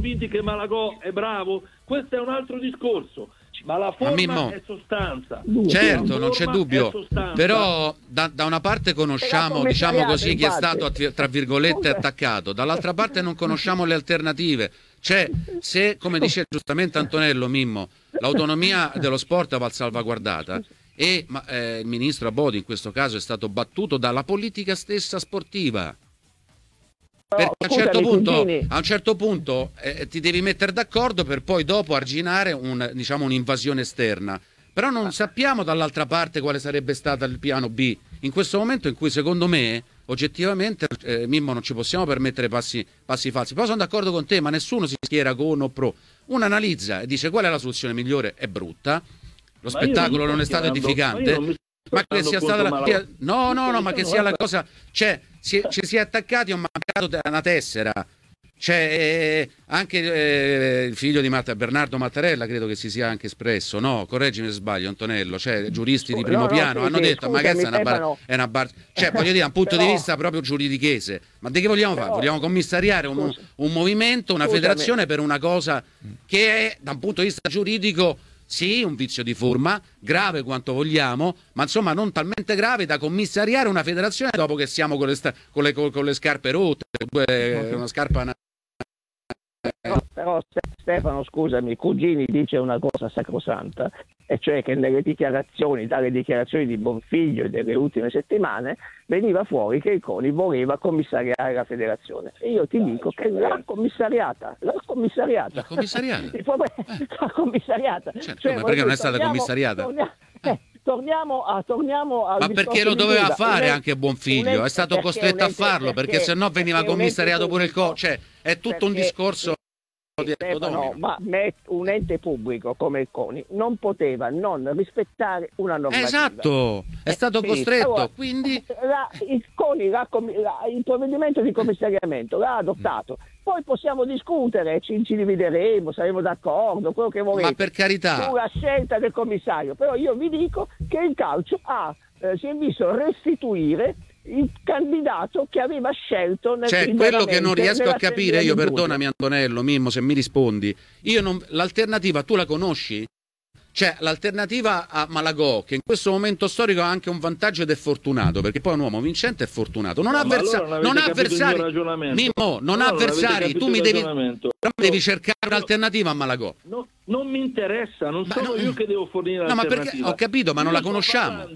convinti che Malagò è bravo? Questo è un altro discorso. Ma la forma è sostanza. Certo, non c'è dubbio. Però da una parte conosciamo, diciamo così, chi è stato tra virgolette attaccato, dall'altra parte non conosciamo le alternative. Cioè, se, come dice giustamente Antonello Mimmo, l'autonomia dello sport va salvaguardata e il ministro Abodi in questo caso è stato battuto dalla politica stessa sportiva. Perché a un certo punto ti devi mettere d'accordo per poi dopo arginare un'invasione esterna. Però non sappiamo dall'altra parte quale sarebbe stato il piano B. In questo momento in cui secondo me, oggettivamente, Mimmo, non ci possiamo permettere passi falsi. Poi sono d'accordo con te, ma nessuno si schiera con o pro. Uno analizza e dice qual è la soluzione migliore. È brutta, lo spettacolo non è stato edificante. Ma che sia stata ma che sia la cosa, cioè ci si è attaccati a un mancato una tessera, cioè anche il figlio di Bernardo Mattarella credo che si sia anche espresso, no? Correggimi se sbaglio, Antonello, cioè giuristi di primo piano hanno detto ma cazzo è una cioè voglio dire da un punto di vista proprio giuridichese, ma di che vogliamo fare? Vogliamo commissariare un movimento, una federazione per una cosa che è da un punto di vista giuridico sì, un vizio di forma, grave quanto vogliamo, ma insomma non talmente grave da commissariare una federazione dopo che siamo con le scarpe rotte, una scarpa... Però Stefano, scusami, Cugini dice una cosa sacrosanta, e cioè che dalle dichiarazioni di Bonfiglio delle ultime settimane veniva fuori che il CONI voleva commissariare la federazione. E io ti dico che l'ha commissariata. Certo, ma perché non è stata commissariata? Torniamo ma perché lo doveva fare anche Bonfiglio? È stato costretto a farlo perché se no veniva commissariato pure il CONI. Cioè è tutto un discorso. Ma un ente pubblico come il CONI non poteva non rispettare una normativa. Esatto, è stato costretto. Allora, quindi il CONI il provvedimento di commissariamento l'ha adottato. Poi possiamo discutere, ci divideremo, saremo d'accordo, quello che volete. Ma per carità, sulla scelta del commissario. Però io vi dico che il calcio si è visto restituire il candidato che aveva scelto quello che non riesco a capire io, perdonami Antonello Mimmo se mi rispondi, l'alternativa tu la conosci? Cioè l'alternativa a Malagò, che in questo momento storico ha anche un vantaggio ed è fortunato, perché poi è un uomo vincente e fortunato, non ha avversari, Mimmo, non ha avversari, tu mi devi cercare un'alternativa a Malagò. No, non mi interessa, non sono io che devo fornire l'alternativa. Ma perché, ho capito, ma non la conosciamo.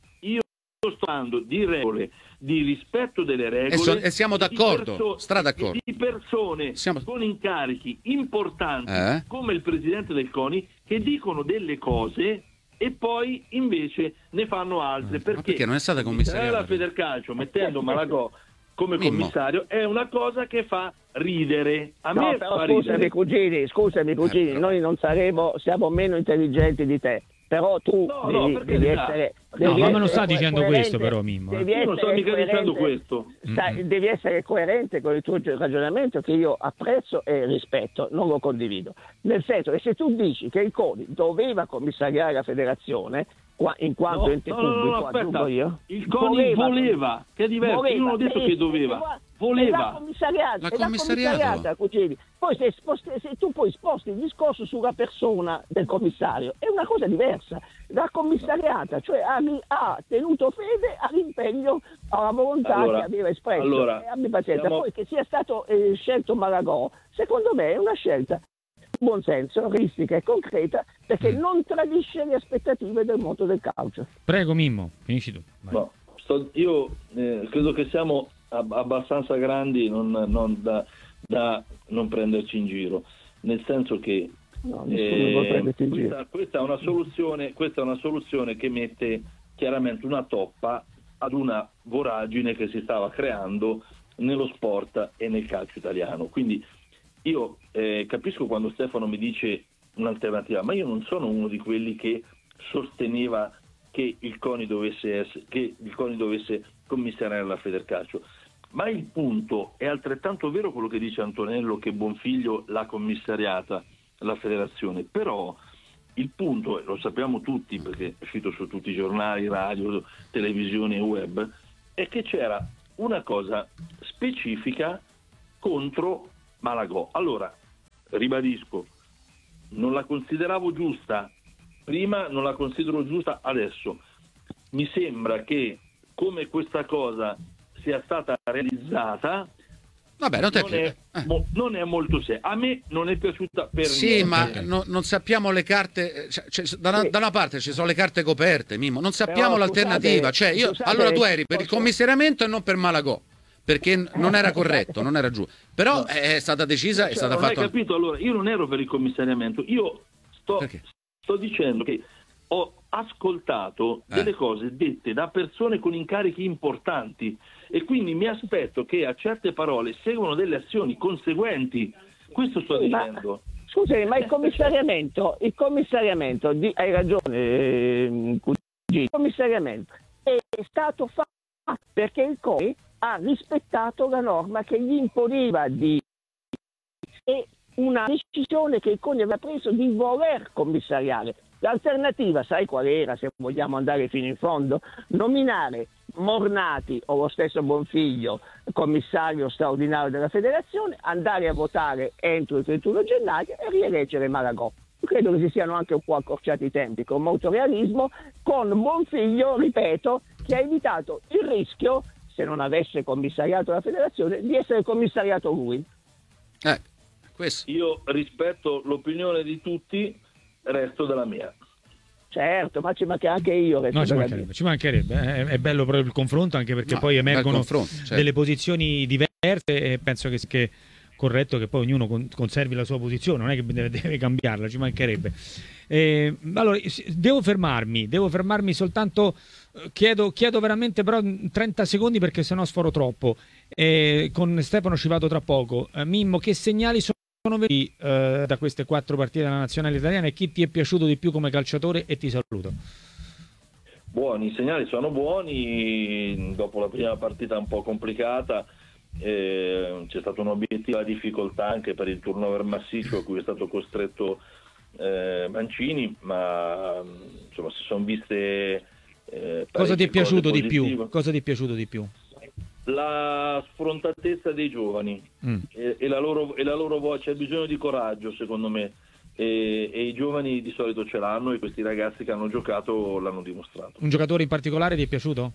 Sto parlando di regole, di rispetto delle regole e siamo d'accordo, di persone con incarichi importanti come il presidente del CONI che dicono delle cose e poi invece ne fanno altre perché non è stata commissariata la Federcalcio mettendo Malagò come commissario è una cosa che fa ridere a me fa scusami cugini, noi non siamo meno intelligenti di te. Però tu devi essere... ma me lo sta dicendo questo però, Mimmo. Io non sto mica dicendo questo. Devi essere coerente con il tuo ragionamento che io apprezzo e rispetto, non lo condivido. Nel senso che se tu dici che il CONI doveva commissariare la federazione, in quanto ente pubblico, aggiungo io... Il CONI voleva, che è diverso, io non ho detto che doveva. Voleva la commissariata. Poi se tu poi sposti il discorso sulla persona del commissario è una cosa diversa. La commissariata, cioè ha tenuto fede all'impegno, alla volontà che aveva espresso. Abbi pazienza. Poi che sia stato scelto Malagò, secondo me è una scelta di buon senso, realistica e concreta, perché non tradisce le aspettative del mondo del calcio. Prego Mimmo, finisci tu. Io credo che siamo abbastanza grandi da non prenderci in giro, nel senso che questa è una soluzione che mette chiaramente una toppa ad una voragine che si stava creando nello sport e nel calcio italiano. Quindi io capisco quando Stefano mi dice un'alternativa, ma io non sono uno di quelli che sosteneva che il CONI dovesse commissariare la Federcalcio. Ma il punto è altrettanto vero quello che dice Antonello, che Bonfiglio l'ha commissariata la federazione, però il punto, e lo sappiamo tutti perché è uscito su tutti i giornali, radio, televisione e web, è che c'era una cosa specifica contro Malagò. Allora, ribadisco, non la consideravo giusta prima, non la considero giusta adesso. Mi sembra che come questa cosa sia stata realizzata, vabbè, non è molto seria. A me non è piaciuta per sì, niente. ma non sappiamo le carte. Da una parte ci sono le carte coperte, Mimmo, non sappiamo l'alternativa. Allora tu eri per il commissariamento e non per Malagò, perché non era corretto, non era giusto. Però è stata decisa, è stata fatta. Hai capito? Allora, io non ero per il commissariamento, io sto dicendo che ho ascoltato delle cose dette da persone con incarichi importanti e quindi mi aspetto che a certe parole seguano delle azioni conseguenti. Questo sto dicendo. Scusami, ma il commissariamento hai ragione, il commissariamento è stato fatto perché il CONI ha rispettato la norma che gli imponeva e una decisione che il CONI aveva preso di voler commissariare. L'alternativa, sai qual era, se vogliamo andare fino in fondo? Nominare Mornati o lo stesso Bonfiglio commissario straordinario della federazione, andare a votare entro il 31 gennaio e rieleggere Malagò. Credo che si siano anche un po' accorciati i tempi, con molto realismo, con Bonfiglio, ripeto, che ha evitato il rischio, se non avesse commissariato la federazione, di essere commissariato lui. Questo. Io rispetto l'opinione di tutti, resto della mia. Certo, ma ci manca anche io. No, ci mancherebbe. È bello proprio il confronto, anche perché poi emergono delle posizioni diverse e penso che sia corretto che poi ognuno conservi la sua posizione, non è che deve cambiarla, ci mancherebbe. Allora, devo fermarmi soltanto, chiedo veramente però 30 secondi perché sennò sforo troppo. Con Stefano ci vado tra poco. Mimmo, che segnali sono venuti da queste 4 partite della nazionale italiana e chi ti è piaciuto di più come calciatore? E ti saluto. Buoni, i segnali sono buoni. Dopo la prima partita un po' complicata c'è stata un'obiettiva difficoltà anche per il turnover massiccio a cui è stato costretto Mancini, ma insomma si sono viste cosa ti è piaciuto di più? Cosa ti è piaciuto di più? La sfrontatezza dei giovani e la loro voce. C'è bisogno di coraggio, secondo me, e i giovani di solito ce l'hanno e questi ragazzi che hanno giocato l'hanno dimostrato. Un giocatore in particolare ti è piaciuto?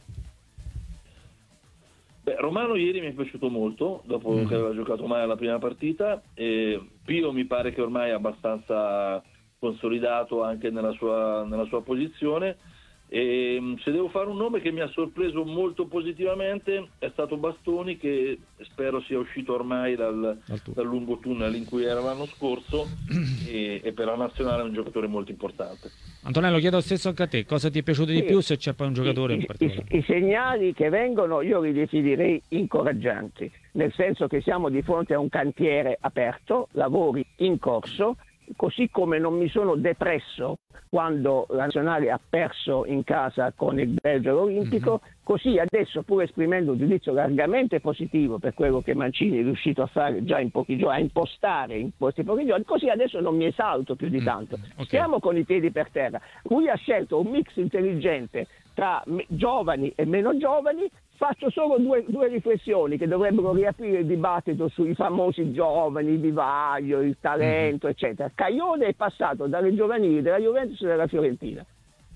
Romano ieri mi è piaciuto molto dopo che aveva giocato male la prima partita, e Pio mi pare che ormai è abbastanza consolidato anche nella sua posizione. E se devo fare un nome che mi ha sorpreso molto positivamente è stato Bastoni, che spero sia uscito ormai dal lungo tunnel in cui era l'anno scorso e per la nazionale è un giocatore molto importante. Antonello, chiedo stesso anche a te, cosa ti è piaciuto di più, se c'è poi un giocatore in particolare? I segnali che vengono io li definirei incoraggianti, nel senso che siamo di fronte a un cantiere aperto, lavori in corso, così come non mi sono depresso quando la nazionale ha perso in casa con il Belgio olimpico, così adesso, pur esprimendo un giudizio largamente positivo per quello che Mancini è riuscito a fare già in pochi giorni, a impostare in questi pochi giorni, così adesso non mi esalto più di tanto. Stiamo con i piedi per terra. Lui ha scelto un mix intelligente tra giovani e meno giovani. Faccio solo due riflessioni che dovrebbero riaprire il dibattito sui famosi giovani, il vivaio, il talento, eccetera. Caione è passato dalle giovanili della Juventus e della Fiorentina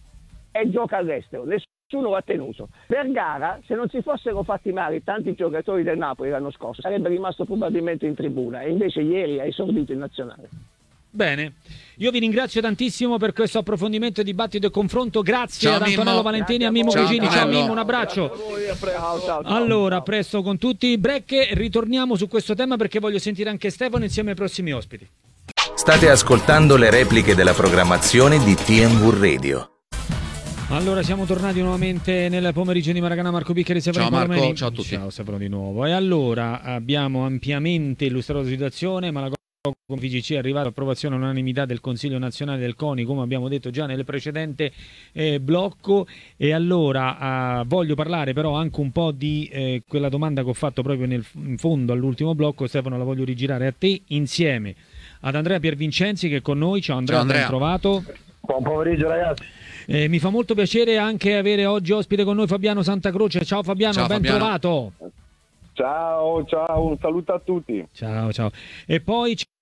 e gioca all'estero, nessuno l'ha tenuto. Vergara, se non si fossero fatti male tanti giocatori del Napoli l'anno scorso, sarebbe rimasto probabilmente in tribuna e invece ieri ha esordito in nazionale. Bene, io vi ringrazio tantissimo per questo approfondimento, dibattito e confronto. Grazie ad Antonello Valentini e a Mimmo Cugini. Ciao Mimmo, un abbraccio. Ciao. Allora, presto con tutti. Break, ritorniamo su questo tema perché voglio sentire anche Stefano insieme ai prossimi ospiti. State ascoltando le repliche della programmazione di TMW Radio. Allora, siamo tornati nuovamente nel pomeriggio di Maracanã. Marco Biccheri, ciao Marco, ciao a tutti. Ciao Stefano di nuovo. E allora, abbiamo ampiamente illustrato la situazione, ma la con FIGC è arrivata all'approvazione all'unanimità del Consiglio Nazionale del CONI, come abbiamo detto già nel precedente blocco. E allora voglio parlare però anche un po' di quella domanda che ho fatto proprio in fondo all'ultimo blocco. Stefano, la voglio rigirare a te insieme ad Andrea Piervincenzi che è con noi. Ciao Andrea, ben trovato. Buon pomeriggio ragazzi. Mi fa molto piacere anche avere oggi ospite con noi Fabiano Santacroce. Ciao Fabiano, ben trovato. Ciao, un saluto a tutti. Ciao. E poi c'è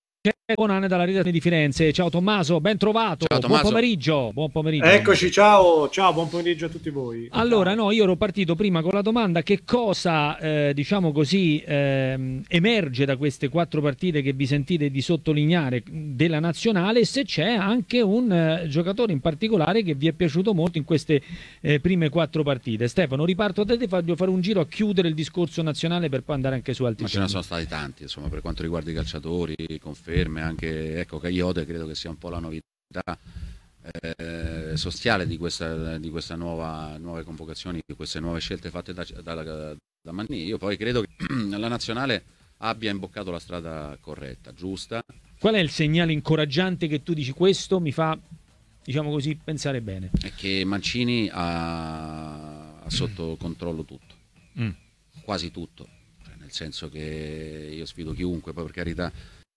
Bonanne dalla redazione di Firenze. Ciao Tommaso, ben trovato. Ciao, Tommaso. Buon pomeriggio. Eccoci, ciao, buon pomeriggio a tutti voi. Allora, no, io ero partito prima con la domanda: che cosa, diciamo così, emerge da queste 4 partite che vi sentite di sottolineare della nazionale, e se c'è anche un giocatore in particolare che vi è piaciuto molto in queste prime 4 partite. Stefano, riparto da te, voglio fare un giro a chiudere il discorso nazionale per poi andare anche su altri. Ma ce ne sono stati tanti, insomma, per quanto riguarda i calciatori, conferme. Anche, ecco, Caiote credo che sia un po' la novità sostanziale di questa nuove convocazioni, di queste nuove scelte fatte da Mancini. Io poi credo che la nazionale abbia imboccato la strada corretta, giusta. Qual è il segnale incoraggiante che tu dici questo mi fa, diciamo così, pensare bene? È che Mancini ha sotto controllo tutto, quasi tutto, cioè, nel senso che io sfido chiunque, poi per carità,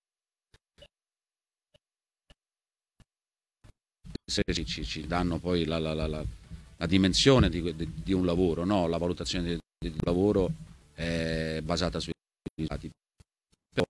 se ci danno poi la dimensione di un lavoro, no? La valutazione di un lavoro è basata sui risultati. Però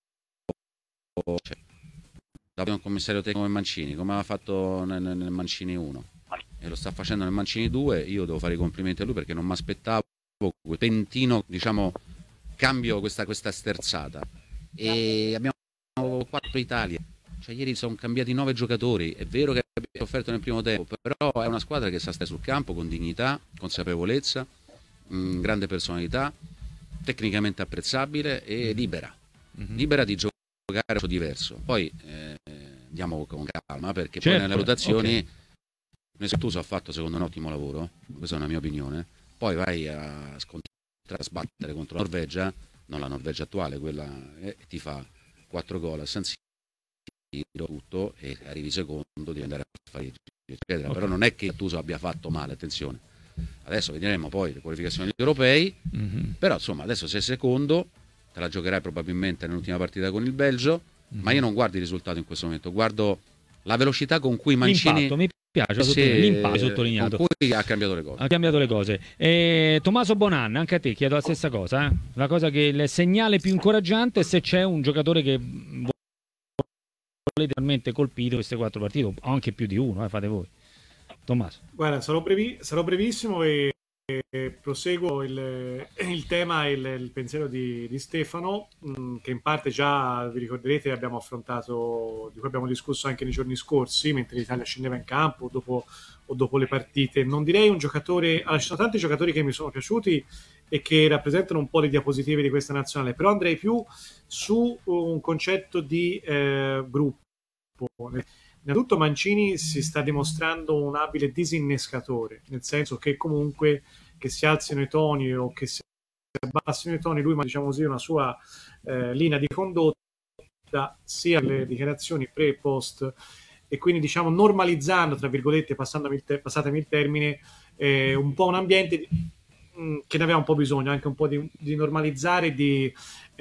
da un commissario tecnico come Mancini, come aveva fatto nel Mancini 1 e lo sta facendo nel Mancini 2, io devo fare i complimenti a lui, perché non mi aspettavo quel pentino, diciamo, cambio, questa sterzata. E abbiamo 4 Italie. Cioè, ieri sono cambiati 9 giocatori, è vero che abbiamo sofferto nel primo tempo, però è una squadra che sa stare sul campo con dignità, consapevolezza, grande personalità, tecnicamente apprezzabile e libera di giocare a diverso. Poi andiamo con calma, perché certo, poi nelle rotazioni Nessuno ha fatto secondo me un ottimo lavoro, questa è una mia opinione. Poi vai a sbattere contro la Norvegia, non la Norvegia attuale, quella, ti fa 4 gol a San Siro, tutto, e arrivi secondo, devi andare a fare eccetera. Okay. Però non è che Gattuso abbia fatto male, attenzione. Adesso vedremo poi le qualificazioni degli europei, però insomma adesso sei secondo, te la giocherai probabilmente nell'ultima partita con il Belgio, ma io non guardo il risultato in questo momento, guardo la velocità con cui Mancini... L'impatto, mi piace, l'impatto sottolineato. Con cui ha cambiato le cose. Ha cambiato le cose. Tommaso Bonanne, anche a te chiedo la stessa cosa. La cosa che il segnale più incoraggiante è se c'è un giocatore che volete realmente colpito queste 4 partite, o anche più di uno, fate voi. Tommaso. Guarda, sarò brevissimo e proseguo il tema e il pensiero di Stefano, che in parte già vi ricorderete abbiamo affrontato, di cui abbiamo discusso anche nei giorni scorsi mentre l'Italia scendeva in campo o dopo le partite. Non direi un giocatore, allora, ci sono tanti giocatori che mi sono piaciuti e che rappresentano un po' le diapositive di questa nazionale, però andrei più su un concetto di gruppo. Innanzitutto Mancini si sta dimostrando un abile disinnescatore, nel senso che comunque che si alzino i toni o che si abbassino i toni, lui, ma diciamo così, una sua linea di condotta sia le dichiarazioni pre e post, e quindi diciamo normalizzando, tra virgolette, passatemi il termine, un po' un ambiente che ne aveva un po' bisogno, anche un po' di normalizzare, di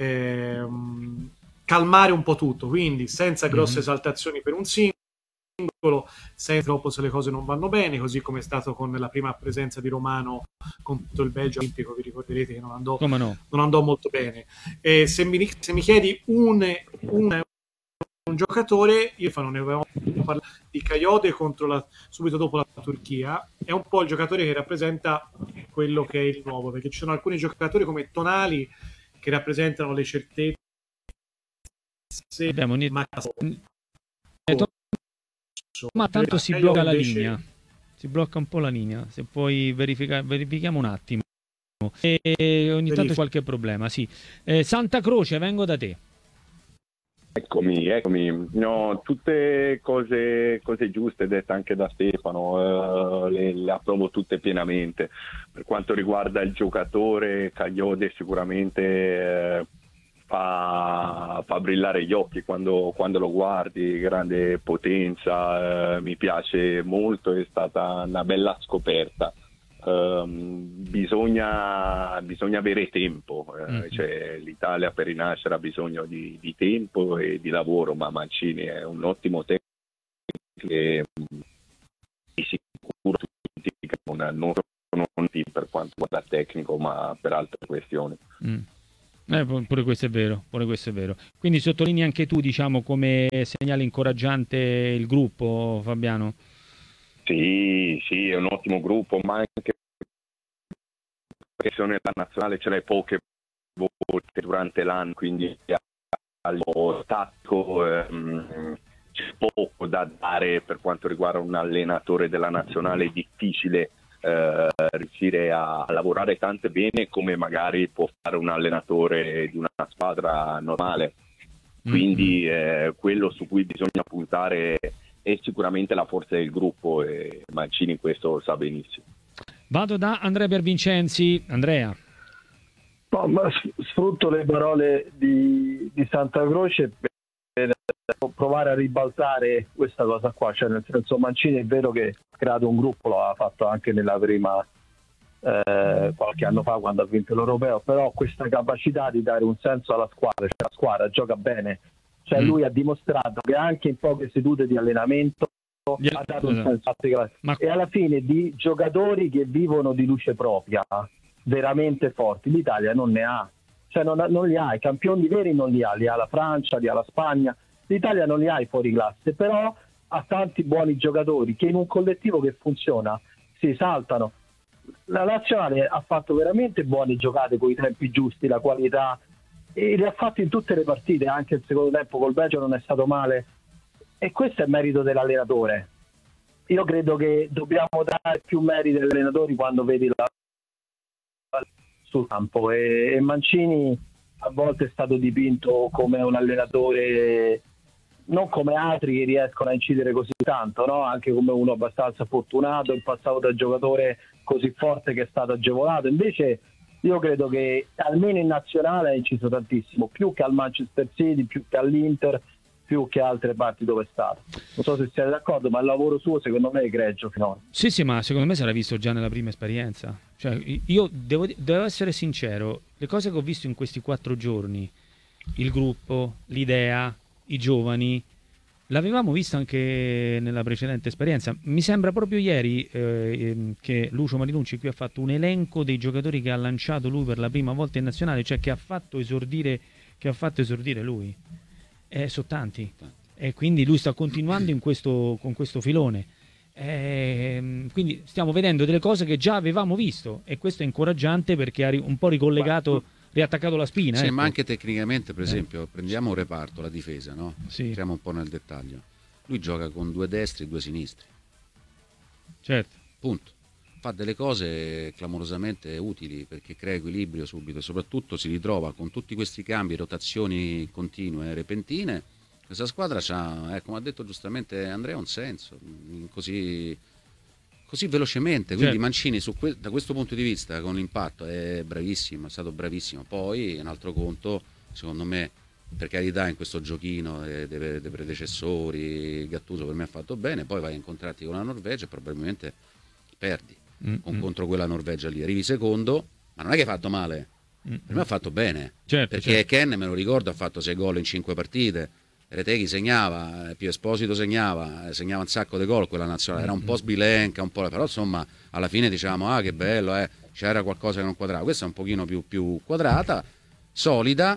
calmare un po' tutto, quindi senza grosse esaltazioni per un singolo, senza troppo se le cose non vanno bene, così come è stato con la prima presenza di Romano contro il Belgio olimpico, vi ricorderete che non andò molto bene. Se mi chiedi un giocatore, io ne avevamo parlato di Caiote subito dopo la Turchia, è un po' il giocatore che rappresenta quello che è il nuovo, perché ci sono alcuni giocatori come Tonali che rappresentano le certezze, ma tanto si blocca la linea, si blocca un po' la linea, se puoi verifichiamo un attimo, e ogni tanto c'è qualche problema, sì. Santa Croce, vengo da te. Eccomi. No, tutte cose giuste dette anche da Stefano, le approvo tutte pienamente. Per quanto riguarda il giocatore, Caiote sicuramente fa brillare gli occhi quando lo guardi, grande potenza, mi piace molto, è stata una bella scoperta. Bisogna avere tempo, cioè, l'Italia per rinascere ha bisogno di tempo e di lavoro, ma Mancini è un ottimo tecnico e di sicuro tutti non per quanto riguarda il tecnico, ma per altre questioni. Pure questo è vero, Quindi sottolinei anche tu, diciamo, come segnale incoraggiante il gruppo, Fabiano? Sì, è un ottimo gruppo, ma anche perché nella nazionale ce l'hai poche volte durante l'anno, quindi allo tattico c'è poco da dare per quanto riguarda un allenatore della nazionale. È difficile riuscire a lavorare tanto bene come magari può fare un allenatore di una squadra normale, quindi quello su cui bisogna puntare è sicuramente la forza del gruppo, e Mancini questo lo sa benissimo. Vado da Andrea Piervincenzi. Andrea. No, ma sfrutto le parole di Santa Croce per provare a ribaltare questa cosa qua, cioè nel senso, Mancini è vero che ha creato un gruppo, lo ha fatto anche nella prima qualche anno fa quando ha vinto l'Europeo, però questa capacità di dare un senso alla squadra, cioè la squadra gioca bene, cioè lui ha dimostrato che anche in poche sedute di allenamento ha dato un senso, e alla fine di giocatori che vivono di luce propria veramente forti l'Italia non ne ha, cioè non li ha, i campioni veri non li ha la Francia, li ha la Spagna, l'Italia non li ha i fuori classe, però ha tanti buoni giocatori che in un collettivo che funziona si esaltano. La nazionale ha fatto veramente buone giocate con i tempi giusti, la qualità, e le ha fatte in tutte le partite, anche il secondo tempo col Belgio non è stato male, e questo è merito dell'allenatore. Io credo che dobbiamo dare più merito agli allenatori quando vedi la sul campo, e Mancini a volte è stato dipinto come un allenatore non come altri che riescono a incidere così tanto, no? Anche come uno abbastanza fortunato in passato da giocatore così forte che è stato agevolato. Invece io credo che almeno in nazionale ha inciso tantissimo, più che al Manchester City, più che all'Inter, più che altre parti dove è stato. Non so se siete d'accordo, ma il lavoro suo secondo me è egregio finora. Sì, ma secondo me sarà visto già nella prima esperienza. Cioè, io devo essere sincero, le cose che ho visto in questi 4 giorni, il gruppo, l'idea, i giovani, l'avevamo visto anche nella precedente esperienza. Mi sembra proprio ieri che Lucio Marinucci qui ha fatto un elenco dei giocatori che ha lanciato lui per la prima volta in nazionale, cioè che ha fatto esordire lui. Sono tanti, e quindi lui sta continuando con questo filone, quindi stiamo vedendo delle cose che già avevamo visto, e questo è incoraggiante perché ha un po' riattaccato la spina. Sì, ecco. Ma anche tecnicamente, per esempio, prendiamo un reparto, la difesa, no? Sì. Entriamo un po' nel dettaglio. Lui gioca con 2 destri e 2 sinistri. Certo. Punto. Fa delle cose clamorosamente utili perché crea equilibrio subito, e soprattutto si ritrova con tutti questi cambi, rotazioni continue e repentine. Questa squadra c'ha, come ha detto giustamente Andrea, un senso così velocemente. Quindi certo. Mancini da questo punto di vista, con l'impatto, è bravissimo, è stato bravissimo. Poi un altro conto, secondo me, per carità, in questo giochino dei predecessori, Gattuso per me ha fatto bene, poi vai a incontrarti con la Norvegia e probabilmente perdi. Contro quella Norvegia lì arrivi secondo, ma non è che hai fatto male, per me ha fatto bene, certo, perché certo. Ken, me lo ricordo, ha fatto 6 gol in 5 partite, Reteghi segnava, Pio Esposito segnava un sacco di gol quella nazionale, era un po' sbilenca, però insomma alla fine diciamo che bello, c'era qualcosa che non quadrava. Questa è un pochino più quadrata, solida,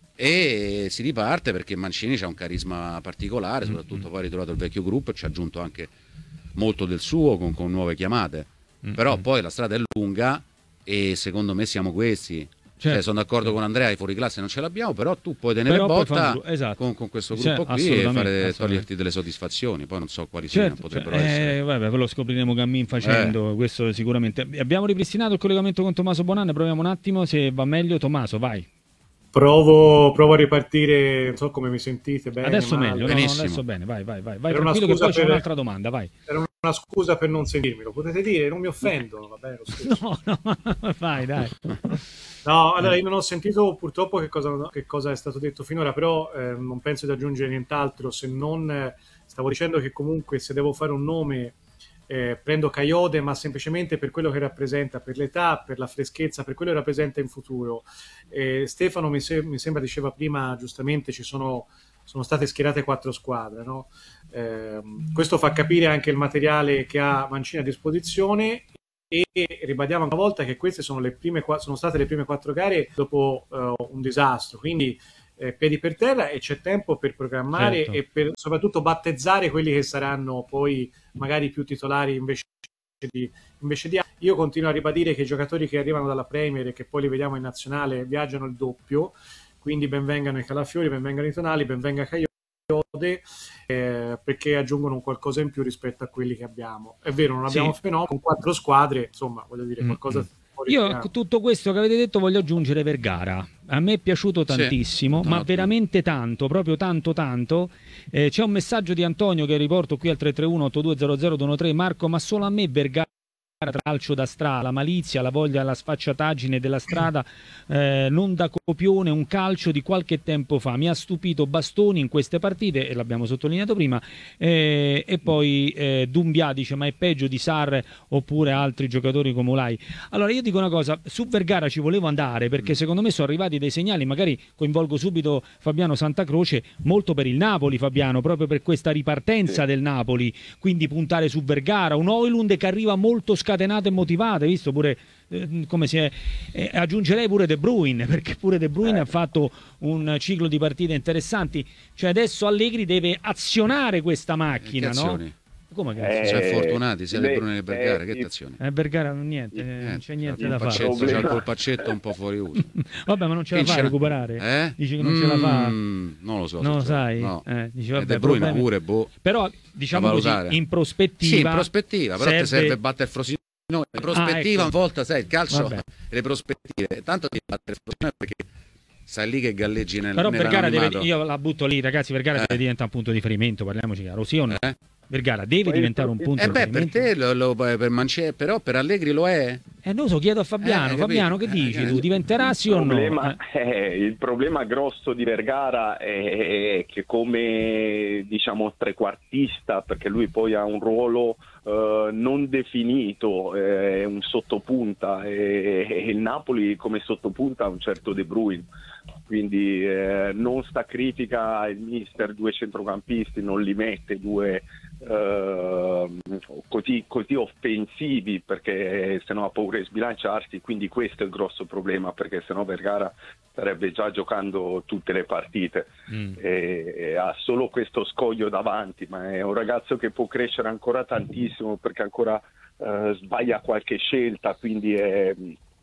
e si riparte perché Mancini c'ha un carisma particolare, soprattutto poi ha ritrovato il vecchio gruppo e ci ha aggiunto anche molto del suo con nuove chiamate. Però poi la strada è lunga e secondo me siamo questi. Certo. Sono d'accordo con Andrea, i fuori classe non ce l'abbiamo, però tu puoi tenere botta esatto. con questo gruppo qui e toglierti delle soddisfazioni. Poi non so quali potrebbero essere. Vabbè, lo scopriremo cammin facendo, questo sicuramente. Abbiamo ripristinato il collegamento con Tommaso Bonanno, proviamo un attimo se va meglio. Tommaso, vai. Provo a ripartire, non so come mi sentite. Bene, adesso meglio, adesso bene, vai tranquillo che poi c'è un'altra domanda, vai. Era una scusa per non sentirmi, lo potete dire, non mi offendo, va bene, no, vai, dai. No, allora io non ho sentito purtroppo che cosa è stato detto finora, però non penso di aggiungere nient'altro, se non stavo dicendo che comunque se devo fare un nome prendo Kayode, ma semplicemente per quello che rappresenta, per l'età, per la freschezza, per quello che rappresenta in futuro. Stefano mi sembra diceva prima, giustamente, sono state schierate 4 squadre, no? Questo fa capire anche il materiale che ha Mancini a disposizione, e ribadiamo una volta che queste sono state le prime 4 gare dopo un disastro, quindi piedi per terra, e c'è tempo per programmare, certo, e per soprattutto battezzare quelli che saranno poi magari più titolari invece di Io continuo a ribadire che i giocatori che arrivano dalla Premier e che poi li vediamo in nazionale viaggiano il doppio, quindi benvengano i Calafiori, benvengano i Tonali, benvenga Cagliode, perché aggiungono un qualcosa in più rispetto a quelli che abbiamo. È vero, non abbiamo fenomeno con 4 squadre, insomma, voglio dire, qualcosa. Io a tutto questo che avete detto voglio aggiungere Vergara. A me è piaciuto tantissimo, ma veramente tanto, proprio tanto. C'è un messaggio di Antonio che riporto qui al 331-8200-213. Marco, ma solo a me Vergara, calcio da strada, la malizia, la voglia, la sfacciataggine della strada, non da copione, un calcio di qualche tempo fa. Mi ha stupito Bastoni in queste partite, e l'abbiamo sottolineato prima, e poi Dumbia dice ma è peggio di Sarr oppure altri giocatori come Ulai. Allora io dico una cosa, su Vergara ci volevo andare perché secondo me sono arrivati dei segnali, magari coinvolgo subito Fabiano Santacroce, molto per il Napoli, Fabiano, proprio per questa ripartenza del Napoli, quindi puntare su Vergara, un Højlund che arriva molto scatenato e motivato, hai visto pure come si è, aggiungerei pure De Bruyne, perché pure De Bruyne ha fatto un ciclo di partite interessanti, cioè adesso Allegri deve azionare questa macchina, no? Come che sono fortunati sia De Bruyne che Vergara, che azioni? Vergara niente, non c'è niente da fare. C'è il colpaccetto un po' fuori uso. Vabbè, ma non ce la fa a recuperare? Dici che non ce la fa? Non lo so. Non lo sai? No. Dici, vabbè, De Bruyne pure, però diciamo così, in prospettiva. Sì, in prospettiva, però ti serve battere Frosinone. In prospettiva, ecco. Una volta, sai, il calcio, le prospettive, tanto di battere Frosinone perché sai lì che galleggi però Vergara io la butto lì, ragazzi, Vergara deve diventare un punto di riferimento, parliamoci chiaro, sì o no? Vergara deve diventare un punto di riferimento. Per te per Mancini, però per Allegri lo è? Non so, chiedo a Fabiano. Fabiano, che dici tu? Diventerà sì o no? Il problema grosso di Vergara è che come diciamo trequartista, perché lui poi ha un ruolo non definito, è un sottopunta, e il Napoli come sottopunta ha un certo De Bruyne, quindi non sacrifica il mister 2 centrocampisti, non li mette 2 così offensivi, perché sennò ha paura di sbilanciarsi, quindi questo è il grosso problema, perché sennò Vergara starebbe già giocando tutte le partite e ha solo questo scoglio davanti, ma è un ragazzo che può crescere ancora tantissimo, perché ancora sbaglia qualche scelta, quindi è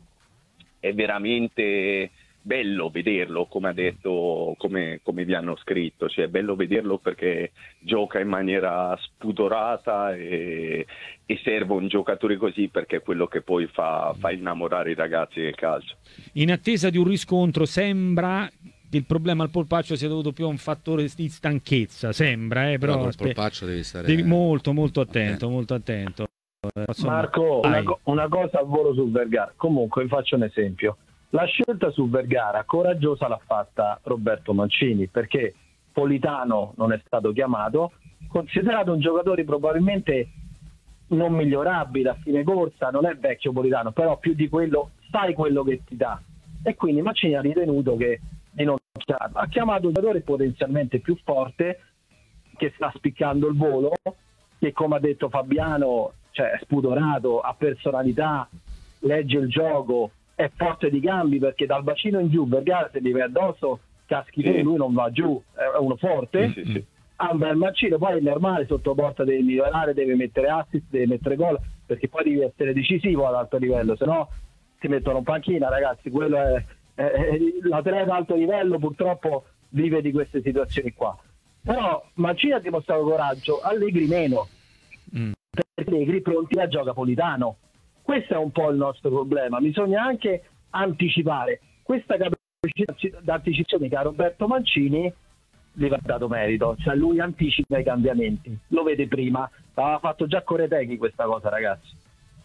veramente bello vederlo, come ha detto, come vi hanno scritto, cioè è bello vederlo perché gioca in maniera spudorata e serve un giocatore così, perché è quello che poi fa innamorare i ragazzi del calcio. In attesa di un riscontro, sembra che il problema al polpaccio sia dovuto più a un fattore di stanchezza, sembra, però il polpaccio devi molto attento, molto attento. Marco, una cosa al volo su Vergara. Comunque vi faccio un esempio. La scelta su Vergara coraggiosa l'ha fatta Roberto Mancini, perché Politano non è stato chiamato, considerato un giocatore probabilmente non migliorabile a fine corsa, non è vecchio Politano, però più di quello sai quello che ti dà, e quindi Mancini ha ritenuto che di non chiamarlo. Ha chiamato un giocatore potenzialmente più forte, che sta spiccando il volo, che come ha detto Fabiano, cioè è spudorato, ha personalità, legge il gioco, è forte di gambi, perché dal bacino in giù Vergara se gli vai addosso caschi tu, lui non va giù, è uno forte. Ha un bel mancino, poi è normale, sotto porta deve migliorare, deve mettere assist, deve mettere gol, perché poi devi essere decisivo ad alto livello, se no ti mettono in panchina, ragazzi. Quello è l'atleta ad alto livello purtroppo vive di queste situazioni qua. Però Mancini ha dimostrato coraggio, Allegri meno, perché Allegri pronti a gioca Politano. Questo è un po' il nostro problema, bisogna anche anticipare questa capacità d'anticipazione che a Roberto Mancini gli va dato merito, cioè lui anticipa i cambiamenti, lo vede prima, l'aveva fatto già con Reteghi questa cosa, ragazzi.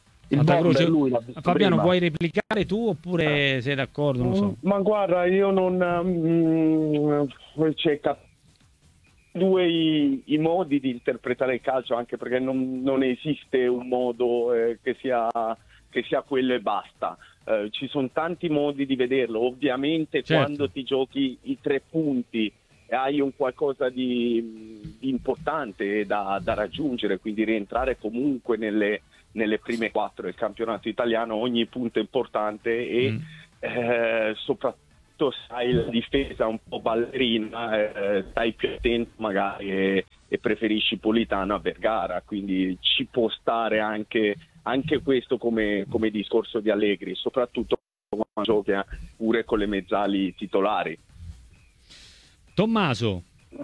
Lui Fabiano, prima. Vuoi replicare tu oppure sei d'accordo? Non so. Ma guarda, io non c'è due i modi di interpretare il calcio, anche perché non esiste un modo che sia quello e basta. Ci sono tanti modi di vederlo, ovviamente. Certo. Quando ti giochi i 3 punti hai un qualcosa di importante da raggiungere, quindi rientrare comunque nelle prime 4 del campionato italiano, ogni punto è importante e soprattutto sai la difesa un po' ballerina, stai più attento magari e preferisci Politano a Vergara, quindi ci può stare anche questo come discorso di Allegri, soprattutto quando gioca pure con le mezzali titolari. Tommaso.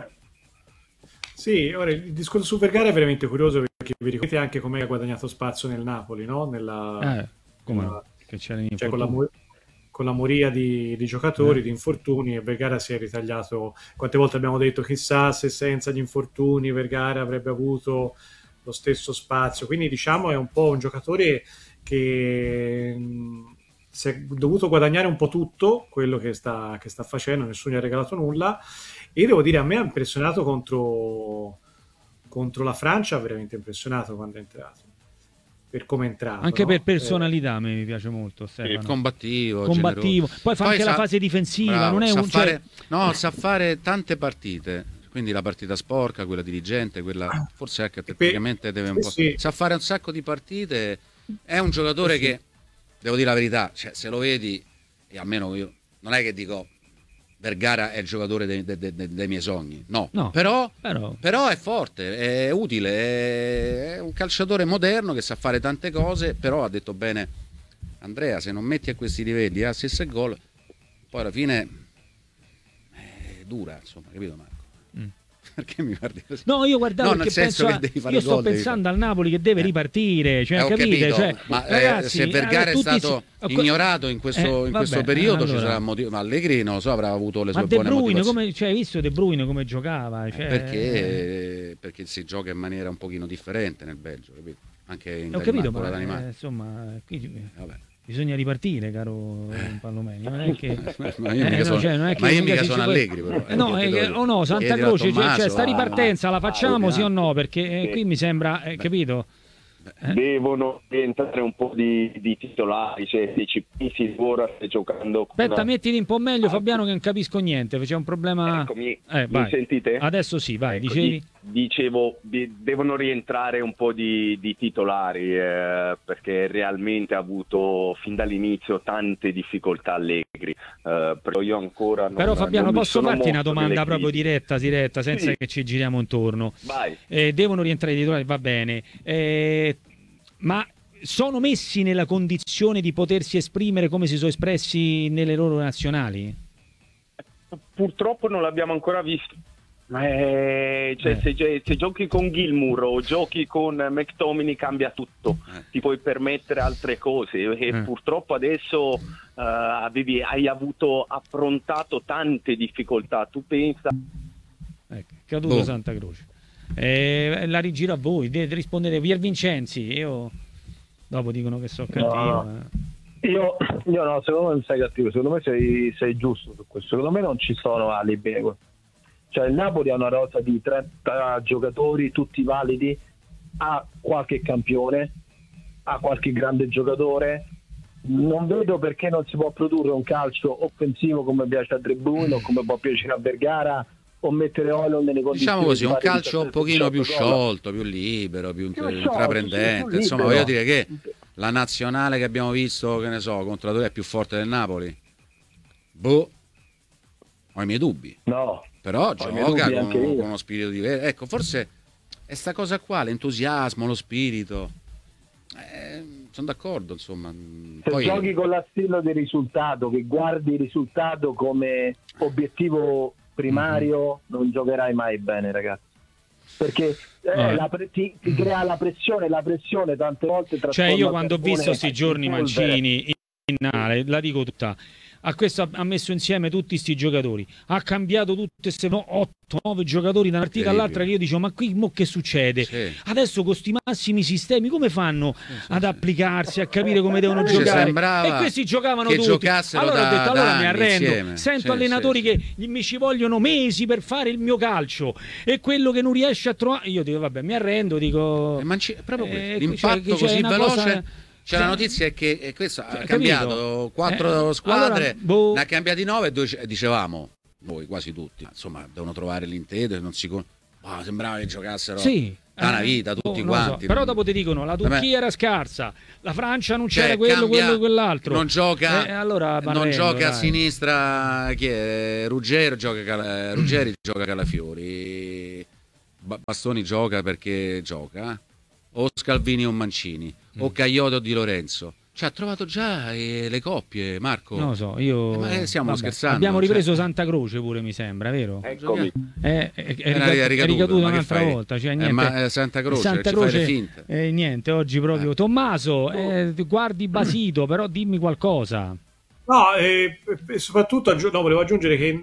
Sì, ora il discorso su Vergara è veramente curioso, perché vi ricordate anche come ha guadagnato spazio nel Napoli, no? Che c'era cioè con la moria di giocatori, di infortuni, e Vergara si è ritagliato. Quante volte abbiamo detto chissà se senza gli infortuni Vergara avrebbe avuto lo stesso spazio, quindi diciamo è un po' un giocatore che si è dovuto guadagnare un po' tutto quello che sta facendo, nessuno gli ha regalato nulla, e devo dire a me ha impressionato contro la Francia, veramente impressionato quando è entrato, per come è entrato, anche no? Per personalità mi piace molto Stefano. Combattivo. Poi fa anche la fase difensiva, bravo, non è sa fare tante partite, quindi la partita sporca, quella dirigente, quella forse anche tecnicamente deve un po'. Sì. Sa fare un sacco di partite, è un giocatore che, devo dire la verità, cioè, se lo vedi, e almeno io non è che dico Vergara è il giocatore dei miei sogni, no. Però è forte, è utile, è un calciatore moderno che sa fare tante cose, però ha detto bene Andrea, se non metti a questi livelli assist e gol, poi alla fine è dura, insomma, capito Marco? Perché mi guardi così? No, io guardavo perché penso io sto pensando al Napoli che deve ripartire, cioè, capite? Cioè, ma ragazzi, se Vergara è stato ignorato in questo periodo, ci sarà motivo. Ma Allegri non so, avrà avuto le sue buone motivazioni. Hai visto De Bruyne come giocava? Perché si gioca in maniera un pochino differente nel Belgio, capito? Anche in ho capito, ma insomma, qui bisogna ripartire, caro Pallomeni. Non è che ma io mica sono Allegri, però. Santa Croce, cioè sta ripartenza la facciamo sì o no? Perché qui mi sembra, capito? Devono entrare un po' di titolari, cioè se ci pensi ora stai giocando. Aspetta, mettiti un po' meglio Fabiano che non capisco niente, c'è un problema. Eccomi, mi sentite? Adesso sì, vai, dicevi? Dicevo, devono rientrare un po' di titolari perché realmente ha avuto fin dall'inizio tante difficoltà Allegri, però io ancora non. Però Fabiano, posso farti una domanda proprio diretta senza che ci giriamo intorno? Vai. Devono rientrare i titolari, va bene, ma sono messi nella condizione di potersi esprimere come si sono espressi nelle loro nazionali? Purtroppo non l'abbiamo ancora visto. Se giochi con Gilmour o giochi con McTominay cambia tutto, ti puoi permettere altre cose e purtroppo adesso hai affrontato tante difficoltà. Tu pensa caduto Santa Croce, la rigiro a voi, dovete rispondere. Pier Vincenzi, io dopo dicono che so cattivo. Io no, secondo me non sei cattivo, secondo me sei giusto su questo. Secondo me non ci sono alibi. Cioè il Napoli ha una rosa di 30 giocatori, tutti validi, ha qualche campione, ha qualche grande giocatore. Non vedo perché non si può produrre un calcio offensivo come piace a De Bruyne o come può piacere a Vergara, o mettere Højlund nelle condizioni. Diciamo così, un calcio un pochino più sciolto, più libero, più intraprendente. Insomma, voglio dire che la nazionale che abbiamo visto, che ne so, contro la Torino è più forte del Napoli? Ho i miei dubbi. No. Però gioca con uno spirito diverso. Ecco, forse è sta cosa qua, l'entusiasmo, lo spirito. Sono d'accordo, insomma. Se poi giochi con l'assillo del risultato, che guardi il risultato come obiettivo primario, non giocherai mai bene, ragazzi. Perché ti crea la pressione tante volte. Cioè io quando ho visto sti giorni Mancini in finale, la dico tutta, ha messo insieme tutti sti giocatori, ha cambiato tutte queste 8-9 giocatori da una partita all'altra, che io dicevo ma qui mo che succede? Adesso con sti massimi sistemi come fanno ad applicarsi, a capire come devono giocare? E questi giocavano che tutti. Allora ho detto allora mi arrendo, insieme. Sento allenatori che mi ci vogliono mesi per fare il mio calcio e quello che non riesce a trovare, io dico vabbè mi arrendo, dico proprio l'impatto così veloce. Cioè la notizia è che questo ha cambiato 4 squadre, ne ha cambiati 9 e 2 dicevamo, voi quasi tutti, insomma devono trovare l'intento, sembrava che giocassero sì. una vita tutti quanti. So. Però dopo ti dicono la Turchia era scarsa, la Francia non c'era quello, quell'altro. Non gioca, allora non gioca a sinistra chi è? Ruggeri gioca Calafiori. Bastoni gioca perché gioca. O Scalvini o Mancini, o Caioto o Di Lorenzo. Cioè, ha trovato già le coppie, Marco. Non lo so, io... Ma stiamo scherzando. Abbiamo ripreso Santa Croce pure, mi sembra, vero? Eccomi. È ricaduto un'altra volta. Cioè, niente. Ma Santa Croce, ci fai le finte. Niente, oggi proprio... Tommaso, guardi basito, però dimmi qualcosa. No, soprattutto volevo aggiungere che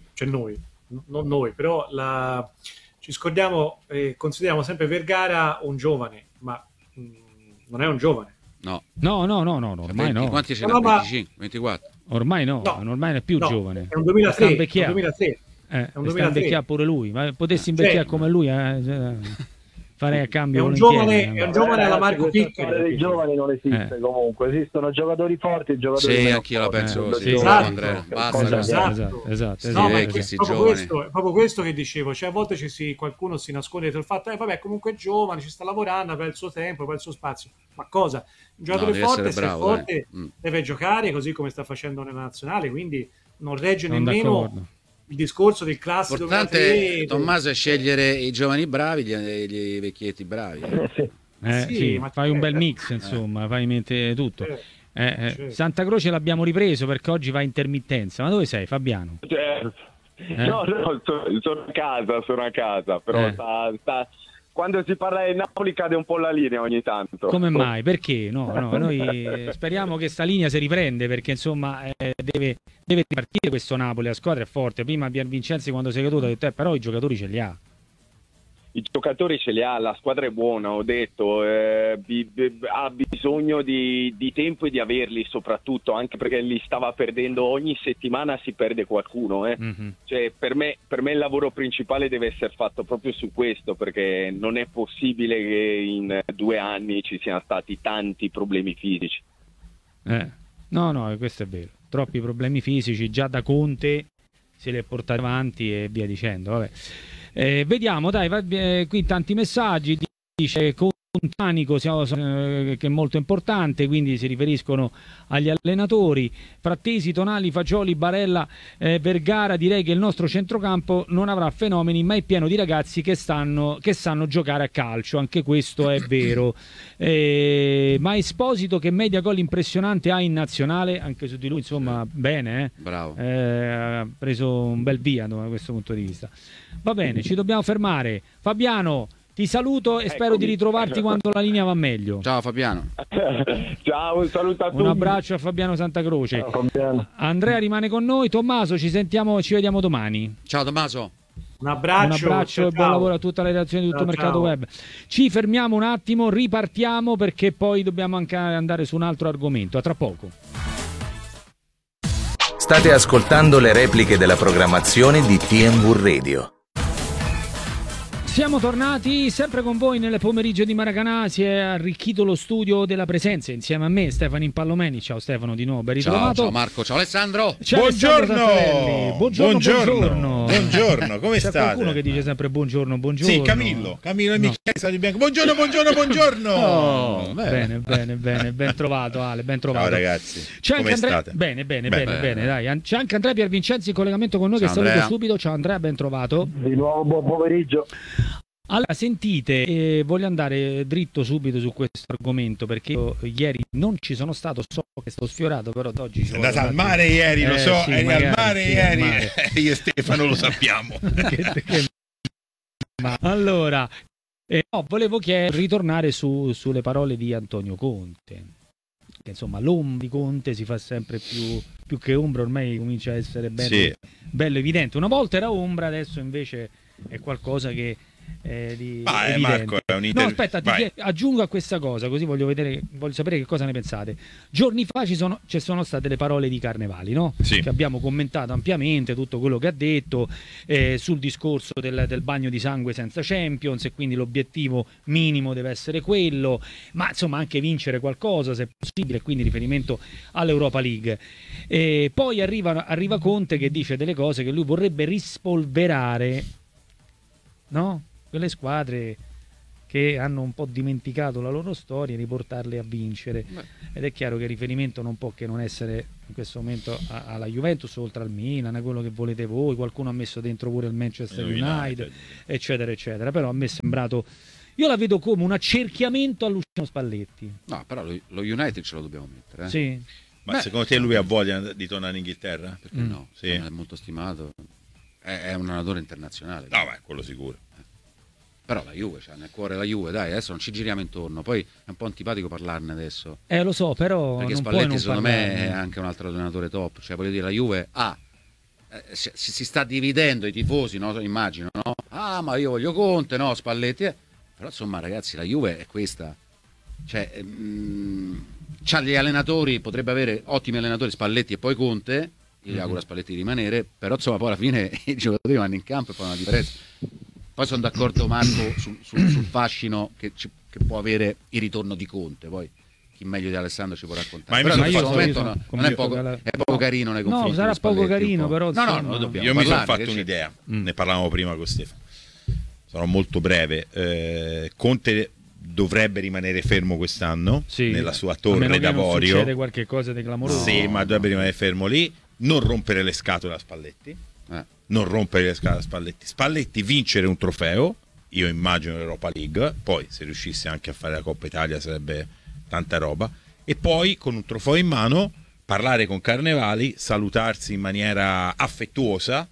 non noi, però ci scordiamo, consideriamo sempre Vergara un giovane, ma non è un giovane. No, ormai no. Quanti ce n'ha? 25, 24? Ormai ormai non è più giovane. È un 2003. È un 2003 pure lui, ma potessi invecchiare come lui, farei a cambio. È un giovane alla Marco Piccoli. Dei giovani non esiste comunque, esistono giocatori forti e giocatori sì, anch'io la penso così. Esatto. Esatto. No, è proprio questo che dicevo, cioè a volte qualcuno si nasconde dietro il fatto vabbè, comunque è giovane, ci sta lavorando, per il suo tempo, per il suo spazio. Ma cosa? Un giocatore forte, se è forte, deve giocare così come sta facendo nella nazionale, quindi non regge nemmeno il discorso del classico. L'importante, Tommaso, è scegliere i giovani bravi, gli vecchietti bravi. Sì, ma fai un bel mix, insomma, fai in mente tutto. Santa Croce l'abbiamo ripreso perché oggi va a intermittenza. Ma dove sei, Fabiano? No, sono a casa, però quando si parla di Napoli cade un po' la linea ogni tanto. Come mai? Perché? No, noi speriamo che sta linea si riprende, perché insomma deve ripartire questo Napoli, la squadra è forte. Prima Piervincenzi, quando sei caduto, ha detto però i giocatori ce li ha. I giocatori ce li ha, la squadra è buona, ho detto, ha bisogno di tempo e di averli soprattutto, anche perché li stava perdendo, ogni settimana si perde qualcuno. Cioè, per me il lavoro principale deve essere fatto proprio su questo, perché non è possibile che in 2 anni ci siano stati tanti problemi fisici. No, questo è vero, troppi problemi fisici, già da Conte se li è portati avanti e via dicendo, vabbè. Vediamo, dai, qui tanti messaggi. Dice Contanico che è molto importante, quindi si riferiscono agli allenatori. Frattesi, Tonali, Fagioli, Barella, Vergara. Direi che il nostro centrocampo non avrà fenomeni, ma è pieno di ragazzi che sanno giocare a calcio, anche questo è vero. Ma Esposito, che media gol impressionante ha in nazionale, anche su di lui insomma bene, bravo, ha preso un bel via da questo punto di vista. Va bene, ci dobbiamo fermare. Fabiano, ti saluto e spero di ritrovarti quando la linea va meglio. Ciao Fabiano. Ciao, un saluto a tutti. Un abbraccio a Fabiano Santacroce. Ciao, Fabiano. Andrea rimane con noi. Tommaso, ci vediamo domani. Ciao Tommaso. Un abbraccio e buon lavoro a tutta la redazione di Tutto Mercato Web. Ci fermiamo un attimo, ripartiamo perché poi dobbiamo anche andare su un altro argomento. A tra poco. State ascoltando le repliche della programmazione di TNW Radio. Siamo tornati sempre con voi nel pomeriggio di Maracanã. Si è arricchito lo studio della presenza insieme a me, Stefano Impallomeni. Ciao Stefano, di nuovo ben ritrovato. Ciao Marco, ciao Alessandro. Ciao Buongiorno. Buongiorno. Come state? C'è qualcuno che dice sempre buongiorno. Sì, Camillo e Michele Stadio Bianco. Buongiorno. Oh, bene, ben trovato Ale, ben trovato. Ciao ragazzi. Come state? Bene, dai. C'è anche Andrea Piervincenzi in collegamento con noi, ciao, che saluto subito. Ciao Andrea, ben trovato. Di nuovo buon pomeriggio. Allora, sentite, voglio andare dritto subito su questo argomento perché io ieri non ci sono stato, so che sto sfiorato, però oggi è andata al mare ieri, lo so, sì, eri magari, al mare sì, ieri, al mare. Io e Stefano lo sappiamo. Allora, volevo ritornare sulle parole di Antonio Conte, che insomma l'ombra di Conte si fa sempre più che ombra, ormai comincia a essere bello evidente. Una volta era ombra, adesso invece è qualcosa che Marco, è un no, aspetta, aggiungo a questa cosa, così voglio sapere che cosa ne pensate. Giorni fa ci sono state le parole di Carnevali, no? Sì. Che abbiamo commentato ampiamente tutto quello che ha detto sul discorso del bagno di sangue senza Champions, e quindi l'obiettivo minimo deve essere quello, ma insomma anche vincere qualcosa se possibile, quindi riferimento all'Europa League. Poi arriva Conte che dice delle cose che lui vorrebbe rispolverare, no? quelle squadre che hanno un po' dimenticato la loro storia, riportarle a vincere. Ed è chiaro che il riferimento non può che non essere in questo momento alla Juventus, oltre al Milan, a quello che volete voi. Qualcuno ha messo dentro pure il Manchester United, eccetera eccetera. Però a me è sembrato, io la vedo come un accerchiamento a Luciano Spalletti. No, però lo United ce lo dobbiamo mettere, Sì. Ma secondo te lui ha voglia di tornare in Inghilterra? Perché no? Sì. È molto stimato, è un allenatore internazionale. No, beh, quello sicuro. Però la Juve, cioè nel cuore la Juve, dai, adesso non ci giriamo intorno. Poi è un po' antipatico parlarne adesso. Lo so, però perché non Spalletti puoi non secondo parlarne. me è anche un altro allenatore top. Cioè voglio dire, la Juve si sta dividendo i tifosi, no? Immagino, no? Ah, ma io voglio Conte, no? Spalletti. Però insomma, ragazzi, la Juve è questa. Cioè, c'ha gli allenatori, potrebbe avere ottimi allenatori, Spalletti e poi Conte. Io gli auguro a Spalletti di rimanere, però insomma poi alla fine i giocatori vanno in campo e fanno una differenza. Poi sono d'accordo Marco sul fascino che può avere il ritorno di Conte, poi chi meglio di Alessandro ci può raccontare. Ma però in questo momento non è poco carino nei confronti. No, sarà poco carino, però no, dobbiamo io mi sono parlare, fatto un'idea, ne parlavamo prima con Stefano, sarò molto breve. Conte dovrebbe rimanere fermo quest'anno nella sua torre d'avorio. Non succede qualche cosa di clamoroso. Sì, ma dovrebbe rimanere fermo lì, non rompere le scatole a Spalletti. Non rompere le scatole a Spalletti, vincere un trofeo, io immagino l'Europa League, poi se riuscisse anche a fare la Coppa Italia sarebbe tanta roba, e poi con un trofeo in mano parlare con Carnevali, salutarsi in maniera affettuosa,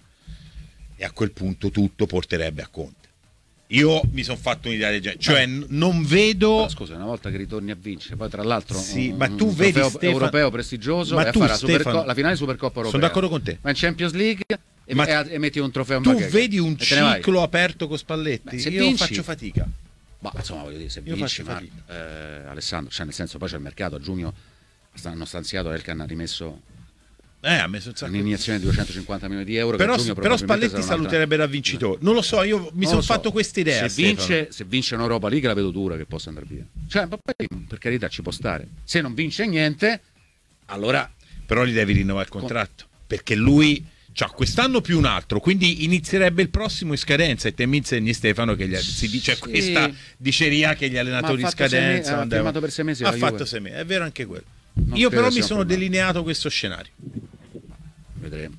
e a quel punto tutto porterebbe a Conte. Io mi sono fatto un'idea del genere, cioè non vedo. Però, scusa, una volta che ritorni a vincere, poi tra l'altro ma tu vedi europeo prestigioso, ma e tu, farà la finale di Supercoppa europea. Sono d'accordo con te. Ma in Champions League e metti un trofeo in tu bacheca. Vedi un ciclo aperto con Spalletti? Se io vinci, faccio fatica. Ma insomma, voglio dire, se vinci, Alessandro, cioè nel senso, poi c'è il mercato, a giugno hanno stanziato, Elkan ha rimesso ha messo un'iniezione di 250 milioni di euro. Però Spalletti saluterebbe da vincitore. Non lo so, io mi sono fatto questa idea. Se vince un'Europa League la vedo dura che possa andare via. Cioè, poi, per carità, ci può stare. Se non vince niente, allora. Però gli devi rinnovare il contratto. Perché lui c'ha quest'anno più un altro, quindi inizierebbe il prossimo in scadenza. E te mi insegni, Stefano, che si dice questa diceria che gli allenatori in scadenza ha firmato per 6 mesi. Ha fatto 6 mesi, è vero anche quello. Io però mi sono delineato questo scenario. Vedremo.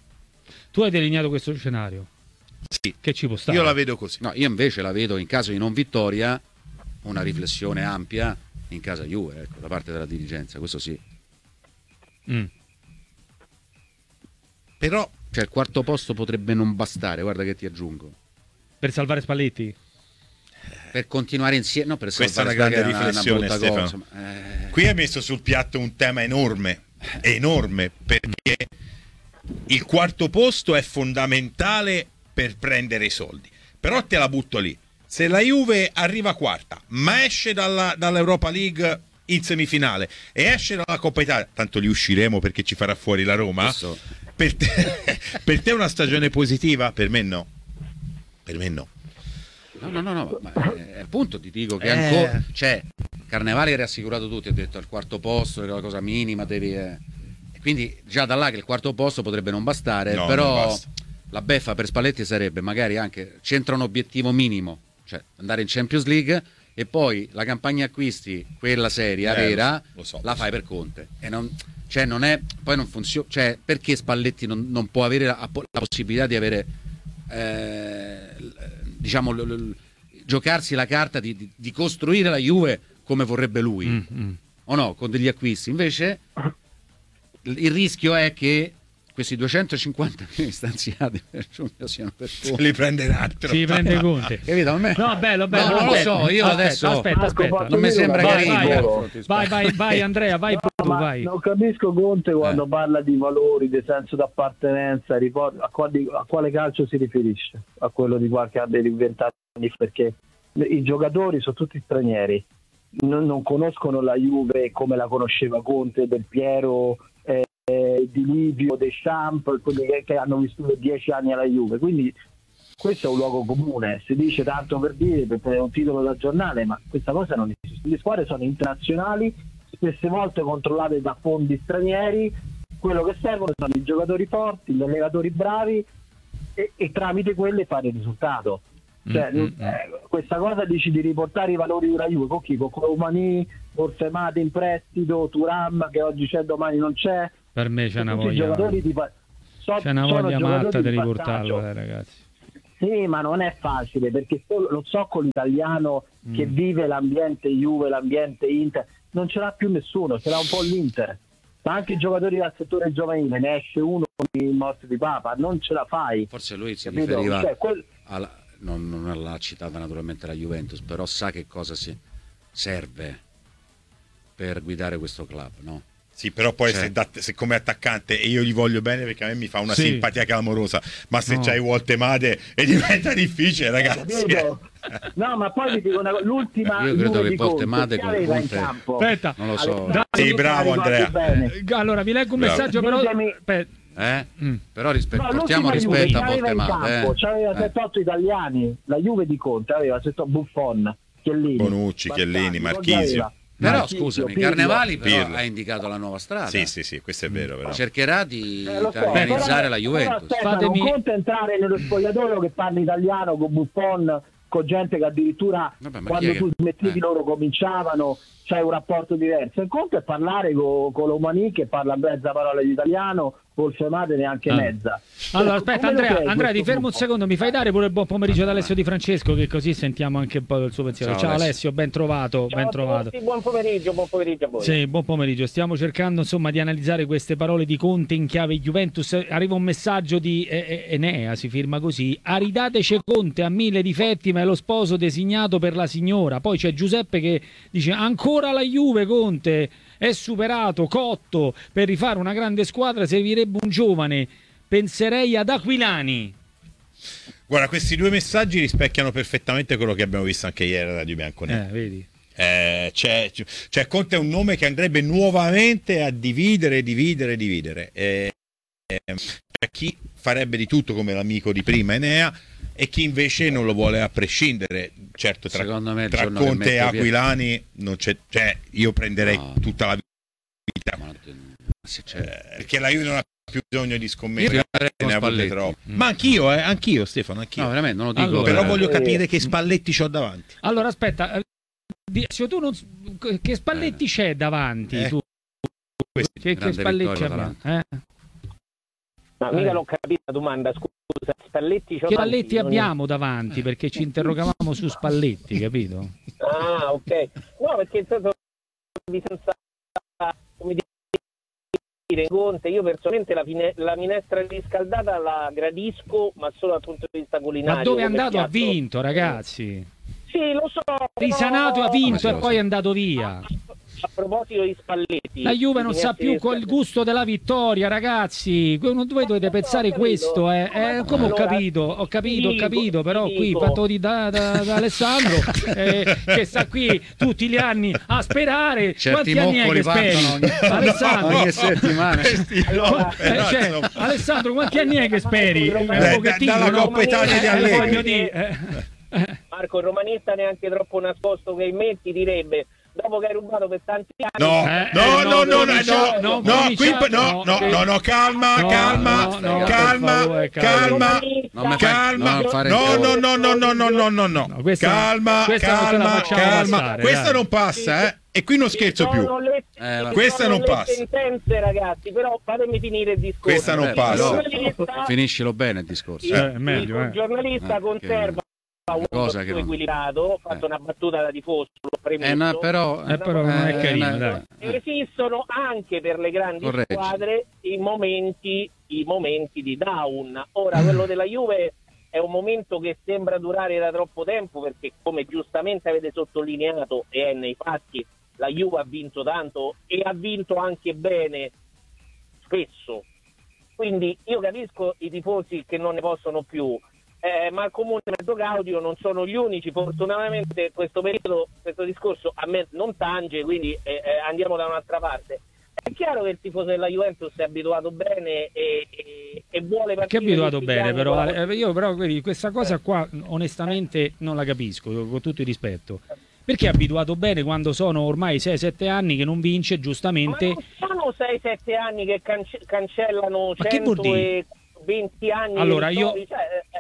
Tu hai delineato questo scenario? Sì. Che ci può stare? Io la vedo così. No, io invece la vedo, in caso di non vittoria, una riflessione ampia in casa Juve, ecco, da parte della dirigenza, questo sì. Però cioè il quarto posto potrebbe non bastare, guarda che ti aggiungo. Per salvare Spalletti? Per continuare insieme, no, per questa è una salvare grande riflessione, Stefano. Qui hai messo sul piatto un tema enorme, perché il quarto posto è fondamentale per prendere i soldi. Però te la butto lì. Se la Juve arriva quarta, ma esce dall'Europa League in semifinale e esce dalla Coppa Italia, tanto li usciremo perché ci farà fuori la Roma. Per te è una stagione positiva? Per me no. Per me no. No, ma appunto ti dico che ancora c'è Carnevali, era assicurato tutti, ha detto al quarto posto era la cosa minima, quindi già da là che il quarto posto potrebbe non bastare, però la beffa per Spalletti sarebbe magari anche centra un obiettivo minimo, cioè andare in Champions League, e poi la campagna acquisti, quella seria vera, la fai per Conte, e non è, poi non funziona, cioè perché Spalletti non può avere la possibilità di avere diciamo giocarsi la carta di costruire la Juve come vorrebbe lui, o no, con degli acquisti. Invece il rischio è che questi 250 milioni stanziati per giugno siano per Conte. Li prende un altro. Si prende Conte. Capito? No, bello. Non lo so, io adesso non mi sembra carino. Vai Andrea, vai tu, vai. Non capisco Conte quando parla di valori, di senso d'appartenenza, a quale calcio si riferisce? A quello di qualche anno, di 20 anni, perché i giocatori sono tutti stranieri, non conoscono la Juve come la conosceva Conte, Del Piero, di Livio, Deschamps, quelli che hanno vissuto 10 anni alla Juve, quindi questo è un luogo comune, si dice tanto per dire, per un titolo da giornale, ma questa cosa non esiste. Le squadre sono internazionali, spesse volte controllate da fondi stranieri, quello che servono sono i giocatori forti, gli allenatori bravi e tramite quelle fare il risultato. Cioè, questa cosa dici di riportare i valori della Juve con chi? Con Colomani, Orfemate in prestito, Thuram che oggi c'è domani non c'è. Per me c'è una voglia, c'è una voglia matta di riportarlo, ragazzi. Sì, ma non è facile, perché lo so con l'italiano che vive l'ambiente Juve, l'ambiente Inter, non ce l'ha più nessuno, ce l'ha un po' l'Inter. Ma anche i giocatori del settore giovanile, ne esce uno con il morto di Papa, non ce la fai. Forse lui si riferiva non l'ha citata naturalmente la Juventus, però sa che cosa serve per guidare questo club, no? Sì, però poi se come attaccante, e io gli voglio bene perché a me mi fa una simpatia clamorosa, ma se c'hai Walter Made e diventa difficile, ragazzi. No, ma poi vi dico l'ultima. Io credo che Walter Made aspetta, non lo so. Sì, bravo Andrea. Allora vi leggo un messaggio, però però portiamo rispetto a Voltemade. C'aveva 7-8 italiani, la Juve di Conte aveva 7-8 Buffon, Chiellini, Bonucci, Chiellini, Marchisio. Però scusami, Carnevali però ha indicato la nuova strada. Sì, questo è vero. Però. Cercherà di italianizzare la Juventus. Non conta entrare nello spogliatoio che parla italiano con Buffon, con gente che addirittura quando tu smettevi loro cominciavano, c'hai un rapporto diverso. Il conto è parlare con Lomani che parla mezza parola di italiano, col Femate neanche mezza. Allora aspetta Andrea, ti fermo un secondo, mi fai dare pure il buon pomeriggio ad Alessio Di Francesco, che così sentiamo anche un po' del suo pensiero. Ciao Alessio, ben trovato. Ciao a tutti, buon pomeriggio a voi. Sì, buon pomeriggio. Stiamo cercando insomma di analizzare queste parole di Conte in chiave Juventus. Arriva un messaggio di Enea, si firma così: aridateci Conte, ha 1000 difetti ma è lo sposo designato per la signora. Poi c'è Giuseppe che dice ancora la Juve, Conte è superato, cotto, per rifare una grande squadra servirebbe un giovane, penserei ad Aquilani. Guarda, questi due messaggi rispecchiano perfettamente quello che abbiamo visto anche ieri da Di Bianconeri. Vedi? Cioè Conte è un nome che andrebbe nuovamente a dividere. C'è chi farebbe di tutto come l'amico di prima Enea e chi invece non lo vuole a prescindere. Certo, tra Conte e Aquilani non c'è, cioè io prenderei tutta la vita, perché la Juve non ha più bisogno di scommettere, ne ha avute troppo. Ma anch'io Stefano, no, veramente non lo dico, allora, però voglio capire che Spalletti c'ho davanti. Allora aspetta, se tu non, che Spalletti c'è davanti tu? Che Spalletti abbiamo? Ma mica l'ho capito la domanda, scusa. Spalletti abbiamo davanti, perché ci interrogavamo su Spalletti, capito? Ah, ok. No, perché senza, come dire, Conte, io personalmente la minestra riscaldata la gradisco, ma solo dal punto di vista culinario. Ma dove è andato ha vinto, ragazzi. Sì, lo so. Risanato ha vinto e poi è andato via. A proposito di Spalletti, la Juve non sa più col gusto della vittoria, ragazzi. Voi dovete pensare questo. Come ho capito, però qui fatto da Alessandro che sta qui tutti gli anni a sperare. Certi quanti anni è che speri? Alessandro, ogni settimana. Alessandro, quanti anni è che speri? Dalla Coppa Italia di Allegri. Marco, il romanista neanche troppo nascosto che metti direbbe: dopo che hai rubato per tanti anni. Calma. Questa non passa, e qui non scherzo più. Questa non passa. Sentenze, ragazzi, però fatemi finire il discorso. Questa non passa. Finiscilo bene il discorso. Il giornalista conserva un cosa che equilibrato, ho fatto una battuta da tifoso, l'ho premesso, però non è carino, dai. Esistono anche per le grandi squadre i momenti di down. Ora quello della Juve è un momento che sembra durare da troppo tempo, perché come giustamente avete sottolineato e è nei fatti, la Juve ha vinto tanto e ha vinto anche bene spesso, quindi io capisco i tifosi che non ne possono più. Ma il comune mezzo gaudio non sono gli unici. Fortunatamente questo periodo, questo discorso a me non tange, quindi andiamo da un'altra parte. È chiaro che il tifoso della Juventus è abituato bene e vuole partire. Che è abituato bene, però io però vedi, questa cosa qua onestamente non la capisco, con tutto il rispetto. Perché è abituato bene quando sono ormai 6-7 anni che non vince, giustamente? Ma non sono 6-7 anni che cancellano 120 anni. Allora cioè, è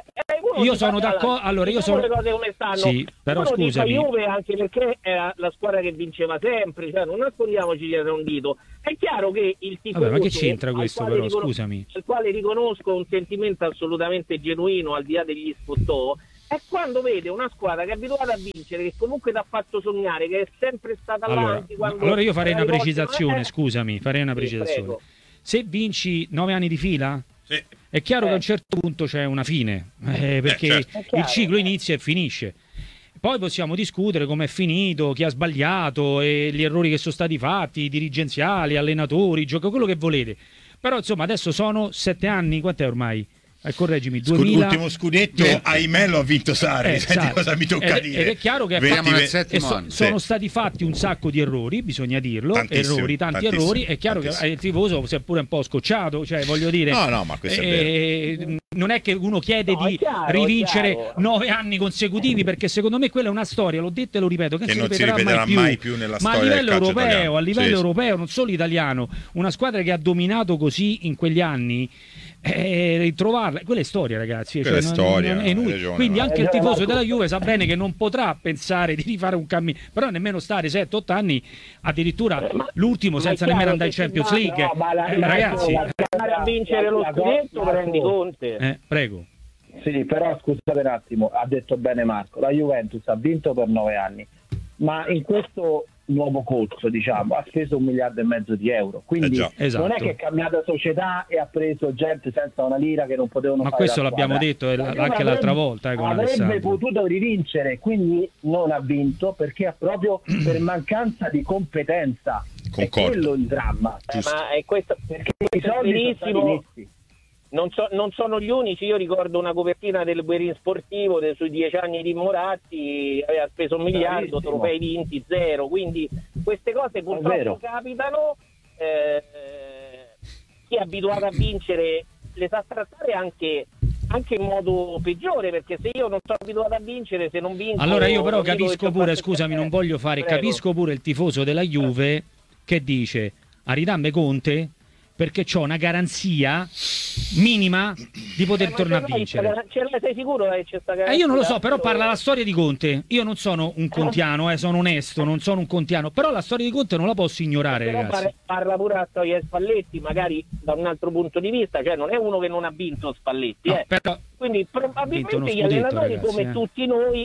io sono d'accordo. Allora, io sono. Le cose come stanno. Sì, però scusami. Juve anche perché era la squadra che vinceva sempre, cioè non nascondiamoci dietro un dito. È chiaro che il tifoso. Vabbè, ma che c'entra questo, però? Scusami. Al quale riconosco un sentimento assolutamente genuino, al di là degli sfottò. È quando vede una squadra che è abituata a vincere, che comunque ti ha fatto sognare, che è sempre stata avanti. Allora io farei una precisazione, scusami, farei una precisazione. Prego. Se vinci 9 anni di fila, sì, è chiaro che a un certo punto c'è una fine, perché certo, il ciclo inizia e finisce. Poi possiamo discutere come è finito, chi ha sbagliato, e gli errori che sono stati fatti, dirigenziali, allenatori, quello che volete. Però insomma adesso sono 7 anni, quant'è ormai? Correggimi, 2000... L'ultimo scudetto, ahimè, lo ha vinto Sarri. Senti cosa mi tocca dire. Ed è chiaro che sono stati fatti un sacco di errori, bisogna dirlo, tanti errori. È chiaro che il tifoso si è pure un po' scocciato, cioè voglio dire. No, ma questo è vero. Non è che uno chiede di rivincere 9 anni consecutivi, perché secondo me quella è una storia, l'ho detto e lo ripeto, che non si ripeterà mai più nella storia. Ma a livello europeo, europeo, non solo italiano, una squadra che ha dominato così in quegli anni. Ritrovarla, quella è storia, ragazzi, cioè, storia, non è inutile. Quindi anche il tifoso della Juve sa bene che non potrà pensare di rifare un cammino, però nemmeno stare 7-8 anni addirittura l'ultimo senza nemmeno andare in Champions League, ragazzi, andare a vincere lo scudetto, prendi Conte. Prego. Sì, però scusate un attimo, ha detto bene Marco, la Juventus ha vinto per 9 anni, ma in questo nuovo corso, diciamo, ha speso 1,5 miliardi di euro, quindi esatto. Non è che è cambiata società e ha preso gente senza una lira che non potevano fare. Ma questo l'abbiamo detto anche l'altra volta con avrebbe potuto rivincere, quindi non ha vinto perché proprio per mancanza di competenza. Concordo. È quello il dramma. Ma è questo, perché i soldi sono non sono gli unici. Io ricordo una copertina del Guerin Sportivo sui 10 anni di Moratti, aveva speso 1 miliardo, trofei vinti 0, quindi queste cose purtroppo capitano. Chi è abituato a vincere le sa trattare anche in modo peggiore, perché se io non sono abituato a vincere, se non vinco... Allora io però capisco pure, scusami, non voglio fare, capisco pure il tifoso della Juve che dice aridamme Conte perché c'ho una garanzia minima di poter tornare a vincere. Sei sicuro che c'è sta garanzia? Io non lo so, però parla la storia di Conte. Io non sono un contiano, sono onesto, non sono un contiano, però la storia di Conte non la posso ignorare, ragazzi. Parla pure la storia di Spalletti, magari da un altro punto di vista, cioè non è uno che non ha vinto Spalletti, però... Quindi probabilmente gli allenatori, ragazzi, come tutti noi,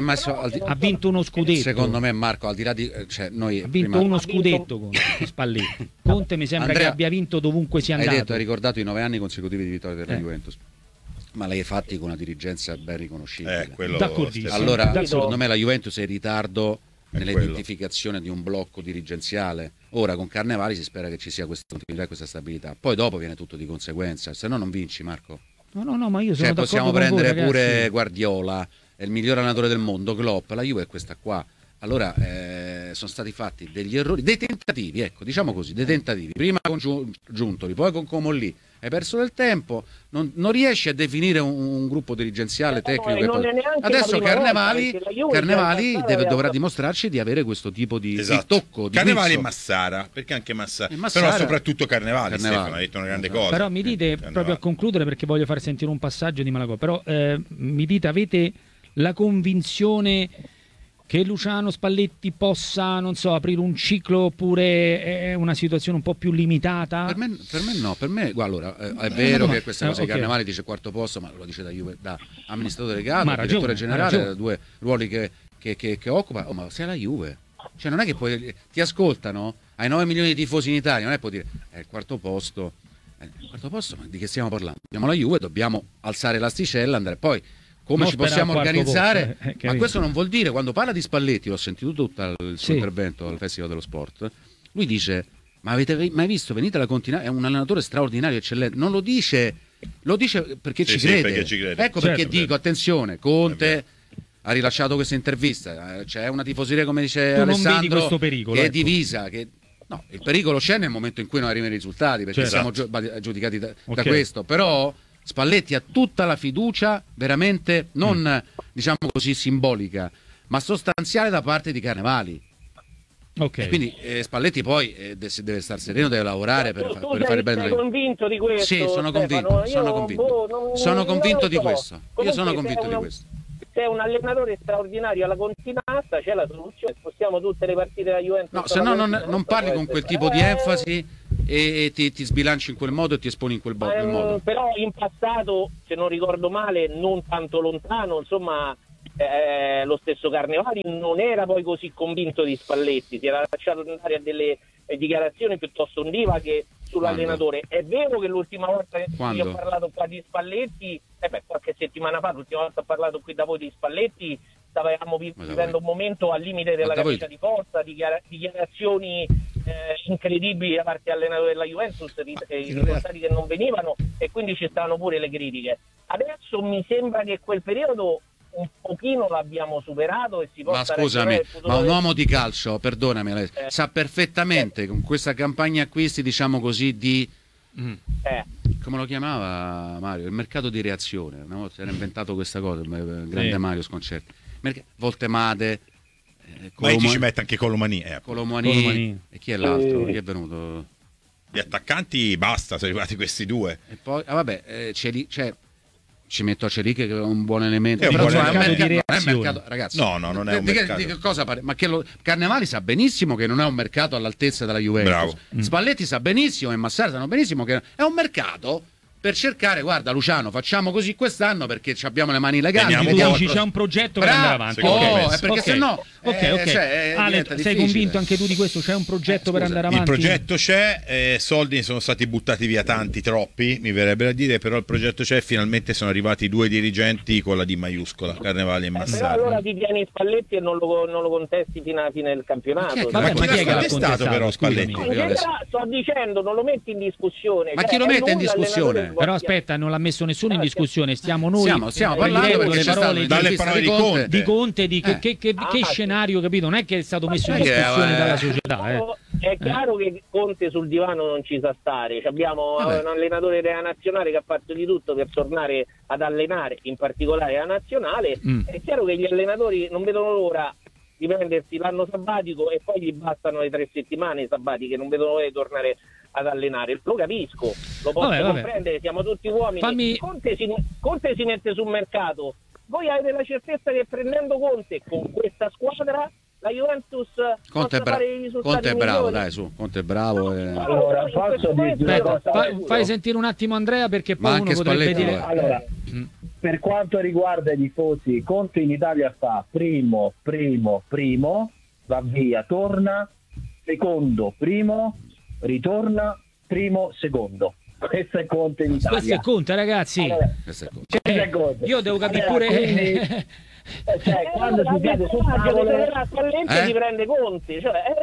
ha vinto uno scudetto. Secondo me, Marco, al di là di noi ha vinto uno scudetto con Spalletti. Conte mi sembra che abbia vinto dovunque sia andato. Hai ricordato i 9 anni consecutivi di vittoria della Juventus, ma l'hai fatti con una dirigenza ben riconoscibile. Allora, secondo me la Juventus è in ritardo nell'identificazione di un blocco dirigenziale. Ora con Carnevali si spera che ci sia questa continuità e questa stabilità. Poi dopo viene tutto di conseguenza, se no non vinci, Marco. No, ma io sono d'accordo possiamo con prendere voi, pure Guardiola, è il miglior allenatore del mondo, Klopp, la Juve è questa qua. Allora sono stati fatti degli errori, dei tentativi, ecco, diciamo così, dei tentativi. Prima con Giuntoli, poi con Comolli. Hai perso del tempo, non riesci a definire un gruppo dirigenziale tecnico. Adesso Carnevali dovrà dimostrarci di avere questo tipo di tocco. Carnevali e Massara, perché anche Massara, però soprattutto Carnevali. Stefano ha detto una grande cosa. Però mi dite, proprio a concludere, perché voglio far sentire un passaggio di Malagò, però mi dite, avete la convinzione che Luciano Spalletti possa, non so, aprire un ciclo, oppure è una situazione un po' più limitata? Per me no, per me, allora, è vero che questa cosa di Carnevali dice quarto posto, ma lo dice da amministratore delegato, direttore generale, 2 ruoli che occupa, ma sei la Juve. Cioè non è che poi ti ascoltano, hai 9 milioni di tifosi in Italia, non è che puoi dire, il quarto posto, ma di che stiamo parlando? Abbiamo la Juve, dobbiamo alzare l'asticella, andare poi... Come ci possiamo organizzare? Ma questo non vuol dire, quando parla di Spalletti, l'ho sentito tutto il suo intervento al Festival dello Sport, lui dice, ma avete mai visto, venite alla Continenza, è un allenatore straordinario, eccellente, non lo dice perché ci crede. Perché ci crede. Ecco perché dico, attenzione, Conte ha rilasciato questa intervista, c'è una tifoseria, come dice Alessandro, non vedi questo pericolo, che è divisa, no, il pericolo c'è nel momento in cui non arrivano i risultati, perché siamo giudicati da questo, però... Spalletti ha tutta la fiducia, veramente non diciamo così simbolica, ma sostanziale da parte di Carnevali. Okay. Quindi Spalletti poi deve stare sereno, deve lavorare per fare bene. Sei convinto di questo? Sì, sono convinto. Sono convinto di questo. Io sono convinto di questo. Se è un allenatore straordinario alla continuanza, c'è la soluzione. Spostiamo tutte le partite della Juventus. No, se no non parli con quel tipo di enfasi e ti sbilanci in quel modo e ti esponi in quel modo. Però in passato, se non ricordo male, non tanto lontano, insomma, lo stesso Carnevali non era poi così convinto di Spalletti, si era lasciato andare a delle dichiarazioni piuttosto ondivaghe sull'allenatore. È vero che l'ultima volta che io ho parlato qua di Spalletti, qualche settimana fa, l'ultima volta ho parlato qui da voi di Spalletti, stavamo vivendo un momento al limite della camicia di forza, dichiarazioni incredibili da parte dell'allenatore della Juventus, i risultati che non venivano, e quindi ci stavano pure le critiche. Adesso mi sembra che quel periodo un pochino l'abbiamo superato e si possa... Ma scusami, ma un uomo di calcio, perdonami, sa perfettamente con questa campagna acquisti, diciamo così, di... come lo chiamava Mario? Il mercato di reazione. Una volta si era inventato questa cosa, il grande Mario Sconcerti. Voltemade, ma ci mette anche Colomani. Colomani. E chi è l'altro? Chi è venuto? Gli attaccanti basta, sono arrivati questi due. E poi, ci metto a Celic che è un buon elemento. È un buon mercato di reazione. Ragazzi, no, non è un mercato. Di che cosa pare? Ma Carnevali sa benissimo che non è un mercato all'altezza della Juventus. Bravo. Spalletti sa benissimo e Massara sanno benissimo che è un mercato per cercare, guarda Luciano, facciamo così quest'anno perché abbiamo le mani legate. C'è un progetto per andare avanti. Perché sennò Ale, sei convinto anche tu di questo? C'è un progetto per andare avanti? Il progetto c'è, soldi sono stati buttati via tanti, troppi, mi verrebbe da dire, però il progetto c'è, finalmente sono arrivati 2 dirigenti con la D maiuscola, Carnevali e Massara. Però allora ti tieni Spalletti e non lo contesti fino alla fine del campionato. Ma chi è che l'ha contestato però Spalletti? Sto dicendo, non lo metti in discussione. Ma chi lo mette in discussione? Però aspetta, non l'ha messo nessuno in discussione, stiamo noi stiamo parlando le parole dalle parole di Conte, di che scenario, capito? Non è che è stato messo in discussione dalla società. È chiaro che Conte sul divano non ci sa stare. Abbiamo un allenatore della nazionale che ha fatto di tutto per tornare ad allenare, in particolare la nazionale. È chiaro che gli allenatori non vedono l'ora di prendersi l'anno sabbatico e poi gli bastano le 3 settimane sabbatiche, non vedono l'ora di tornare ad allenare. Lo capisco, lo posso comprendere, siamo tutti uomini. Conte si mette sul mercato. Voi avete la certezza che prendendo Conte con questa squadra la Juventus Conte fare i risultati Conte è bravo, dai, su, Conte è bravo. Allora, fai sentire un attimo Andrea, perché poi uno potrebbe Spalletti, dire... Allora, per quanto riguarda i tifosi, Conte in Italia fa primo, va via, torna, secondo, primo, ritorna, primo, secondo. Questo è Conte in Italia. Questo è Conte, ragazzi. Allora, io devo capire pure... quando si siede sul tavolo si prende Conte,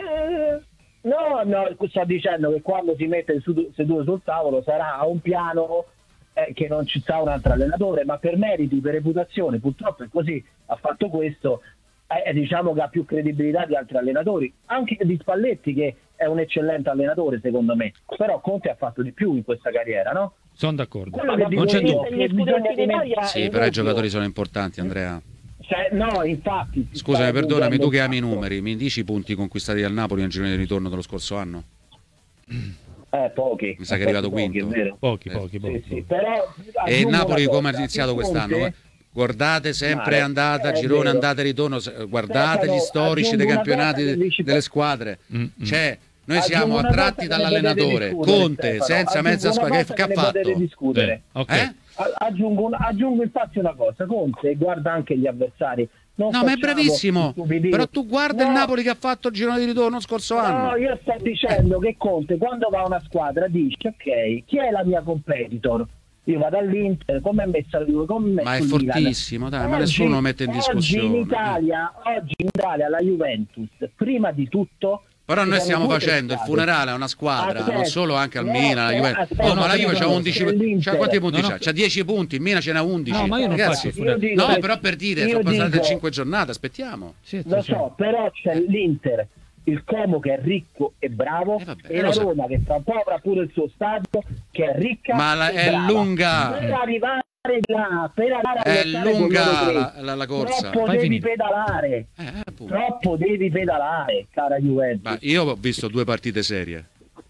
no, sto dicendo che quando si mette seduto sul tavolo sarà un piano che non ci sta un altro allenatore, ma per meriti, per reputazione, purtroppo è così, ha fatto questo, diciamo che ha più credibilità di altri allenatori, anche di Spalletti, che è un eccellente allenatore secondo me, però Conte ha fatto di più in questa carriera, no? Sono d'accordo, non c'è dubbio. Sì, però i giocatori sono importanti, Andrea. No, infatti. Scusami, perdonami, tu che ami i numeri, mi dici i punti conquistati dal Napoli nel girone di ritorno dello scorso anno? Pochi. Mi sa che è arrivato quinto. Pochi. Sì, però, e il Napoli come ha iniziato quest'anno? Guardate, sempre è andata, girone, andata e ritorno, guardate gli storici dei campionati delle squadre. Noi siamo attratti dall'allenatore Conte, senza mezza squadra. Che ha fatto? Aggiungo infatti una cosa, Conte guarda anche gli avversari. Ma è bravissimo, però tu guarda il Napoli che ha fatto il girone di ritorno scorso anno. No, io sto dicendo che Conte quando va a una squadra dice ok, chi è la mia competitor? Io vado all'Inter, come è messa lui? Ma è fortissimo, dai, ma nessuno lo mette in discussione. Oggi in Italia la Juventus, prima di tutto. Però noi stiamo facendo il funerale a una squadra, non solo anche al Milan, alla Juventus. Ma la Juve c'ha 11, quanti punti c'ha? C'ha 10 punti, il Milan ce n'ha 11. No, ma io non faccio il funerale. No, però per dire, sono passate 5 giornate, aspettiamo. Lo so, però c'è l'Inter, il Como che è ricco e bravo, e la Roma che tra un po' avrà pure il suo stadio, che è ricca ma è lunga. Per arrivare per andare è lunga la corsa. Troppo devi pedalare. Troppo devi pedalare, cara Juventus. Ma io ho visto due partite serie.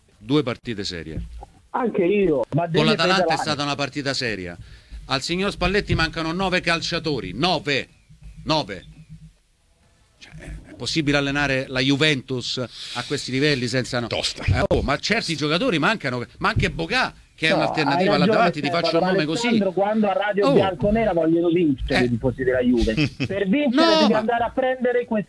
Anche io. Ma con l'Atalanta è stata una partita seria. Al signor Spalletti mancano 9 calciatori. 9. Cioè, è possibile allenare la Juventus a questi livelli senza tosta? Ma certi giocatori mancano, ma anche Bocà, che è un'alternativa là davanti, ti faccio il nome così. Quando a Radio Bianconera vogliono vincere i tifosi della Juve. Per vincere devi andare a prendere questi